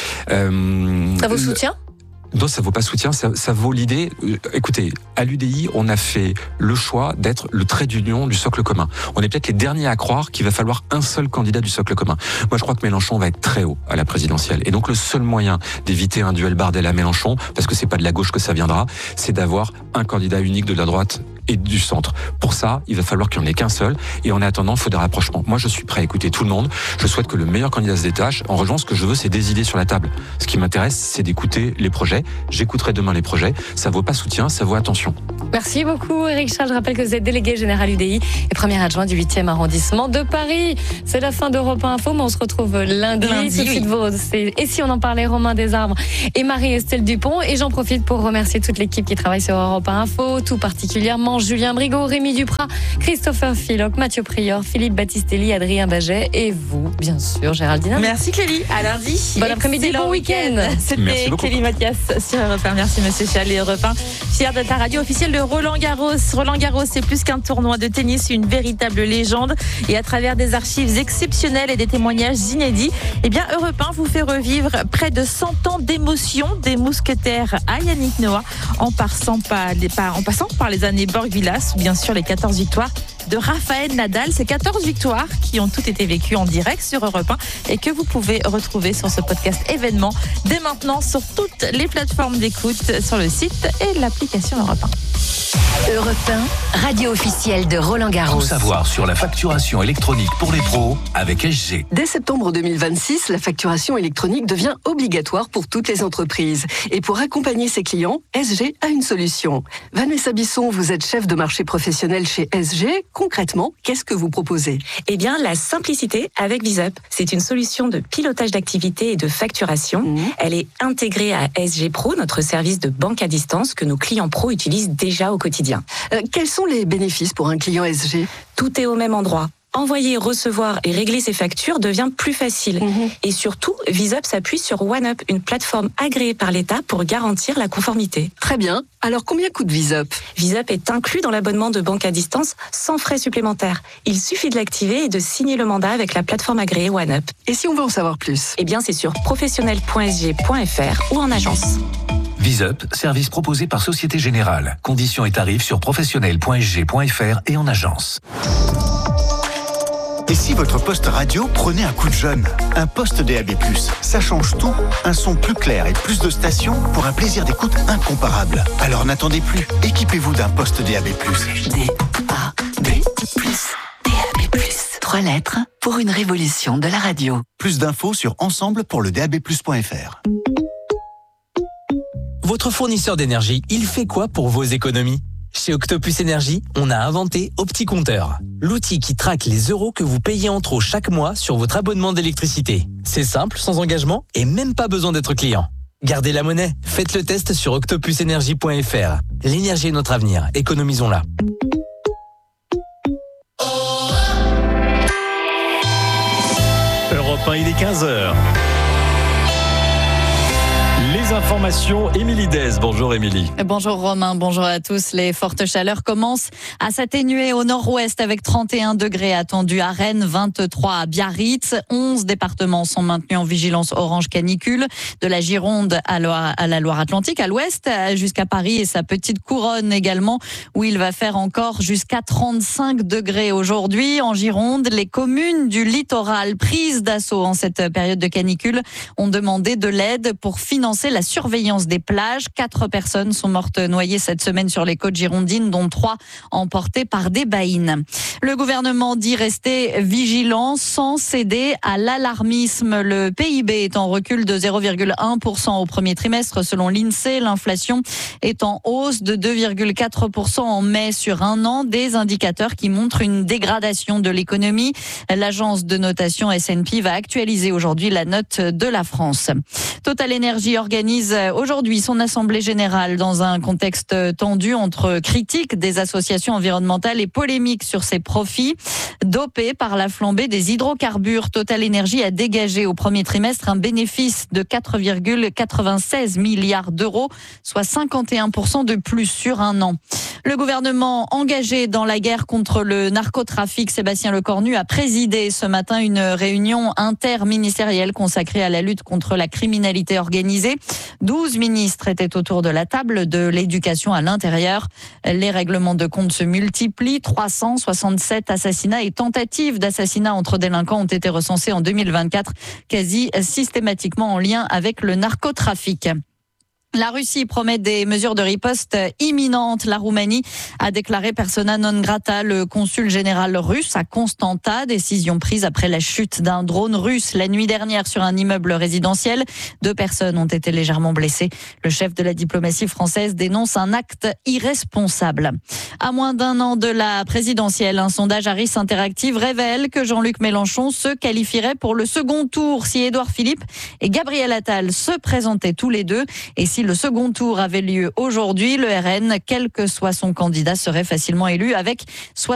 Euh, ça vous soutient ? Non, ça vaut pas soutien, ça, ça vaut l'idée. Euh, écoutez, à l'U D I, on a fait le choix d'être le trait d'union du socle commun. On est peut-être les derniers à croire qu'il va falloir un seul candidat du socle commun. Moi, je crois que Mélenchon va être très haut à la présidentielle. Et donc, le seul moyen d'éviter un duel Bardella-Mélenchon, parce que c'est pas de la gauche que ça viendra, c'est d'avoir un candidat unique de la droite et du centre. Pour ça, il va falloir qu'il n'y en ait qu'un seul. Et en attendant, il faut des rapprochements. Moi, je suis prêt à écouter tout le monde. Je souhaite que le meilleur candidat se détache. En revanche, ce que je veux, c'est des idées sur la table. Ce qui m'intéresse, c'est d'écouter les projets. J'écouterai demain les projets. Ça vaut pas soutien, ça vaut attention. Merci beaucoup, Éric Charles. Je rappelle que vous êtes délégué général U D I et premier adjoint du huitième arrondissement de Paris. C'est la fin d'Europe un Info, mais on se retrouve lundi. lundi tout de suite, oui. c'est... Et si on en parlait, Romain Desarbres et Marie-Estelle Dupont. Et j'en profite pour remercier toute l'équipe qui travaille sur Europe un Info, tout particulièrement Julien Brigaut, Rémi Duprat, Christopher Philoc, Mathieu Prior, Philippe Battistelli, Adrien Baget et vous, bien sûr, Géraldine. Merci Clélie, à lundi. Bon après-midi, bon week-end. C'était Clélie Mathias sur Europe un. Merci Monsieur Chal et Europe un. Fier de ta radio officielle de Roland Garros. Roland Garros, c'est plus qu'un tournoi de tennis, une véritable légende. Et à travers des archives exceptionnelles et des témoignages inédits, eh bien Europe un vous fait revivre près de cent ans d'émotion des mousquetaires à Yannick Noah, en passant par les, par, en passant par les années Borg-Villas, bien sûr les quatorze victoires de Rafael Nadal. Ces quatorze victoires qui ont toutes été vécues en direct sur Europe un et que vous pouvez retrouver sur ce podcast événement dès maintenant sur toutes les plateformes d'écoute, sur le site et l'application Europe un. Europe un, radio officielle de Roland Garros. Tout savoir sur la facturation électronique pour les pros avec S G. Dès septembre deux mille vingt-six, la facturation électronique devient obligatoire pour toutes les entreprises. Et pour accompagner ses clients, S G a une solution. Vanessa Bisson, vous êtes chef de marché professionnel chez S G. Concrètement, qu'est-ce que vous proposez ? Eh bien, la simplicité avec VisUp. C'est une solution de pilotage d'activité et de facturation. Mmh. Elle est intégrée à S G Pro, notre service de banque à distance que nos clients pros utilisent déjà au quotidien. Euh, quels sont les bénéfices pour un client S G ? Tout est au même endroit. Envoyer, recevoir et régler ses factures devient plus facile. Mmh. Et surtout, VisUp s'appuie sur OneUp, une plateforme agréée par l'État pour garantir la conformité. Très bien. Alors, combien coûte VisUp ? VisUp est inclus dans l'abonnement de banque à distance sans frais supplémentaires. Il suffit de l'activer et de signer le mandat avec la plateforme agréée OneUp. Et si on veut en savoir plus ? Eh bien, c'est sur professionnel point s g point f r ou en agence. VisUp, service proposé par Société Générale. Conditions et tarifs sur professionnel point s g point f r et en agence. Et si votre poste radio prenait un coup de jeune ? Un poste D A B plus, ça change tout. Un son plus clair et plus de stations pour un plaisir d'écoute incomparable. Alors n'attendez plus, équipez-vous d'un poste D A B plus. D A B plus, D A B plus. Trois lettres pour une révolution de la radio. Plus d'infos sur ensemble pour le D A B plus point f r. Votre fournisseur d'énergie, il fait quoi pour vos économies ? Chez Octopus Énergie, on a inventé OptiCompteur, l'outil qui traque les euros que vous payez en trop chaque mois sur votre abonnement d'électricité. C'est simple, sans engagement et même pas besoin d'être client. Gardez la monnaie, faites le test sur octopus énergie point f r. L'énergie est notre avenir, économisons-la. Europe un, il est quinze heures. Les informations, Émilie Dez. Bonjour Émilie. Bonjour Romain, bonjour à tous. Les fortes chaleurs commencent à s'atténuer au nord-ouest avec trente et un degrés attendus à Rennes, vingt-trois à Biarritz. onze départements sont maintenus en vigilance orange canicule, de la Gironde à la Loire-Atlantique, à l'ouest jusqu'à Paris et sa petite couronne également, où il va faire encore jusqu'à trente-cinq degrés aujourd'hui. En Gironde, les communes du littoral prises d'assaut en cette période de canicule ont demandé de l'aide pour financer la surveillance des plages. Quatre personnes sont mortes noyées cette semaine sur les côtes girondines, dont trois emportées par des baïnes. Le gouvernement dit rester vigilant sans céder à l'alarmisme. Le P I B est en recul de zéro virgule un pour cent au premier trimestre selon l'INSEE. L'inflation est en hausse de deux virgule quatre pour cent en mai sur un an, des indicateurs qui montrent une dégradation de l'économie. L'agence de notation S and P va actualiser aujourd'hui la note de la France. Total Energy organise aujourd'hui son assemblée générale dans un contexte tendu entre critiques des associations environnementales et polémiques sur ses profits. Dopé par la flambée des hydrocarbures, Total Energy a dégagé au premier trimestre un bénéfice de quatre virgule quatre-vingt-seize milliards d'euros, soit cinquante et un pour cent de plus sur un an. Le gouvernement engagé dans la guerre contre le narcotrafic, Sébastien Lecornu, a présidé ce matin une réunion interministérielle consacrée à la lutte contre la criminalité organisée. douze ministres étaient autour de la table, de l'éducation à l'intérieur. Les règlements de compte se multiplient. trois cent soixante-sept assassinats et tentatives d'assassinat entre délinquants ont été recensés en deux mille vingt-quatre, quasi systématiquement en lien avec le narcotrafic. La Russie promet des mesures de riposte imminentes. La Roumanie a déclaré persona non grata le consul général russe à Constanta, décision prise après la chute d'un drone russe la nuit dernière sur un immeuble résidentiel. Deux personnes ont été légèrement blessées. Le chef de la diplomatie française dénonce un acte irresponsable. À moins d'un an de la présidentielle, un sondage Harris Interactive révèle que Jean-Luc Mélenchon se qualifierait pour le second tour si Édouard Philippe et Gabriel Attal se présentaient tous les deux. Et si le second tour avait lieu aujourd'hui, le R N, quel que soit son candidat, serait facilement élu avec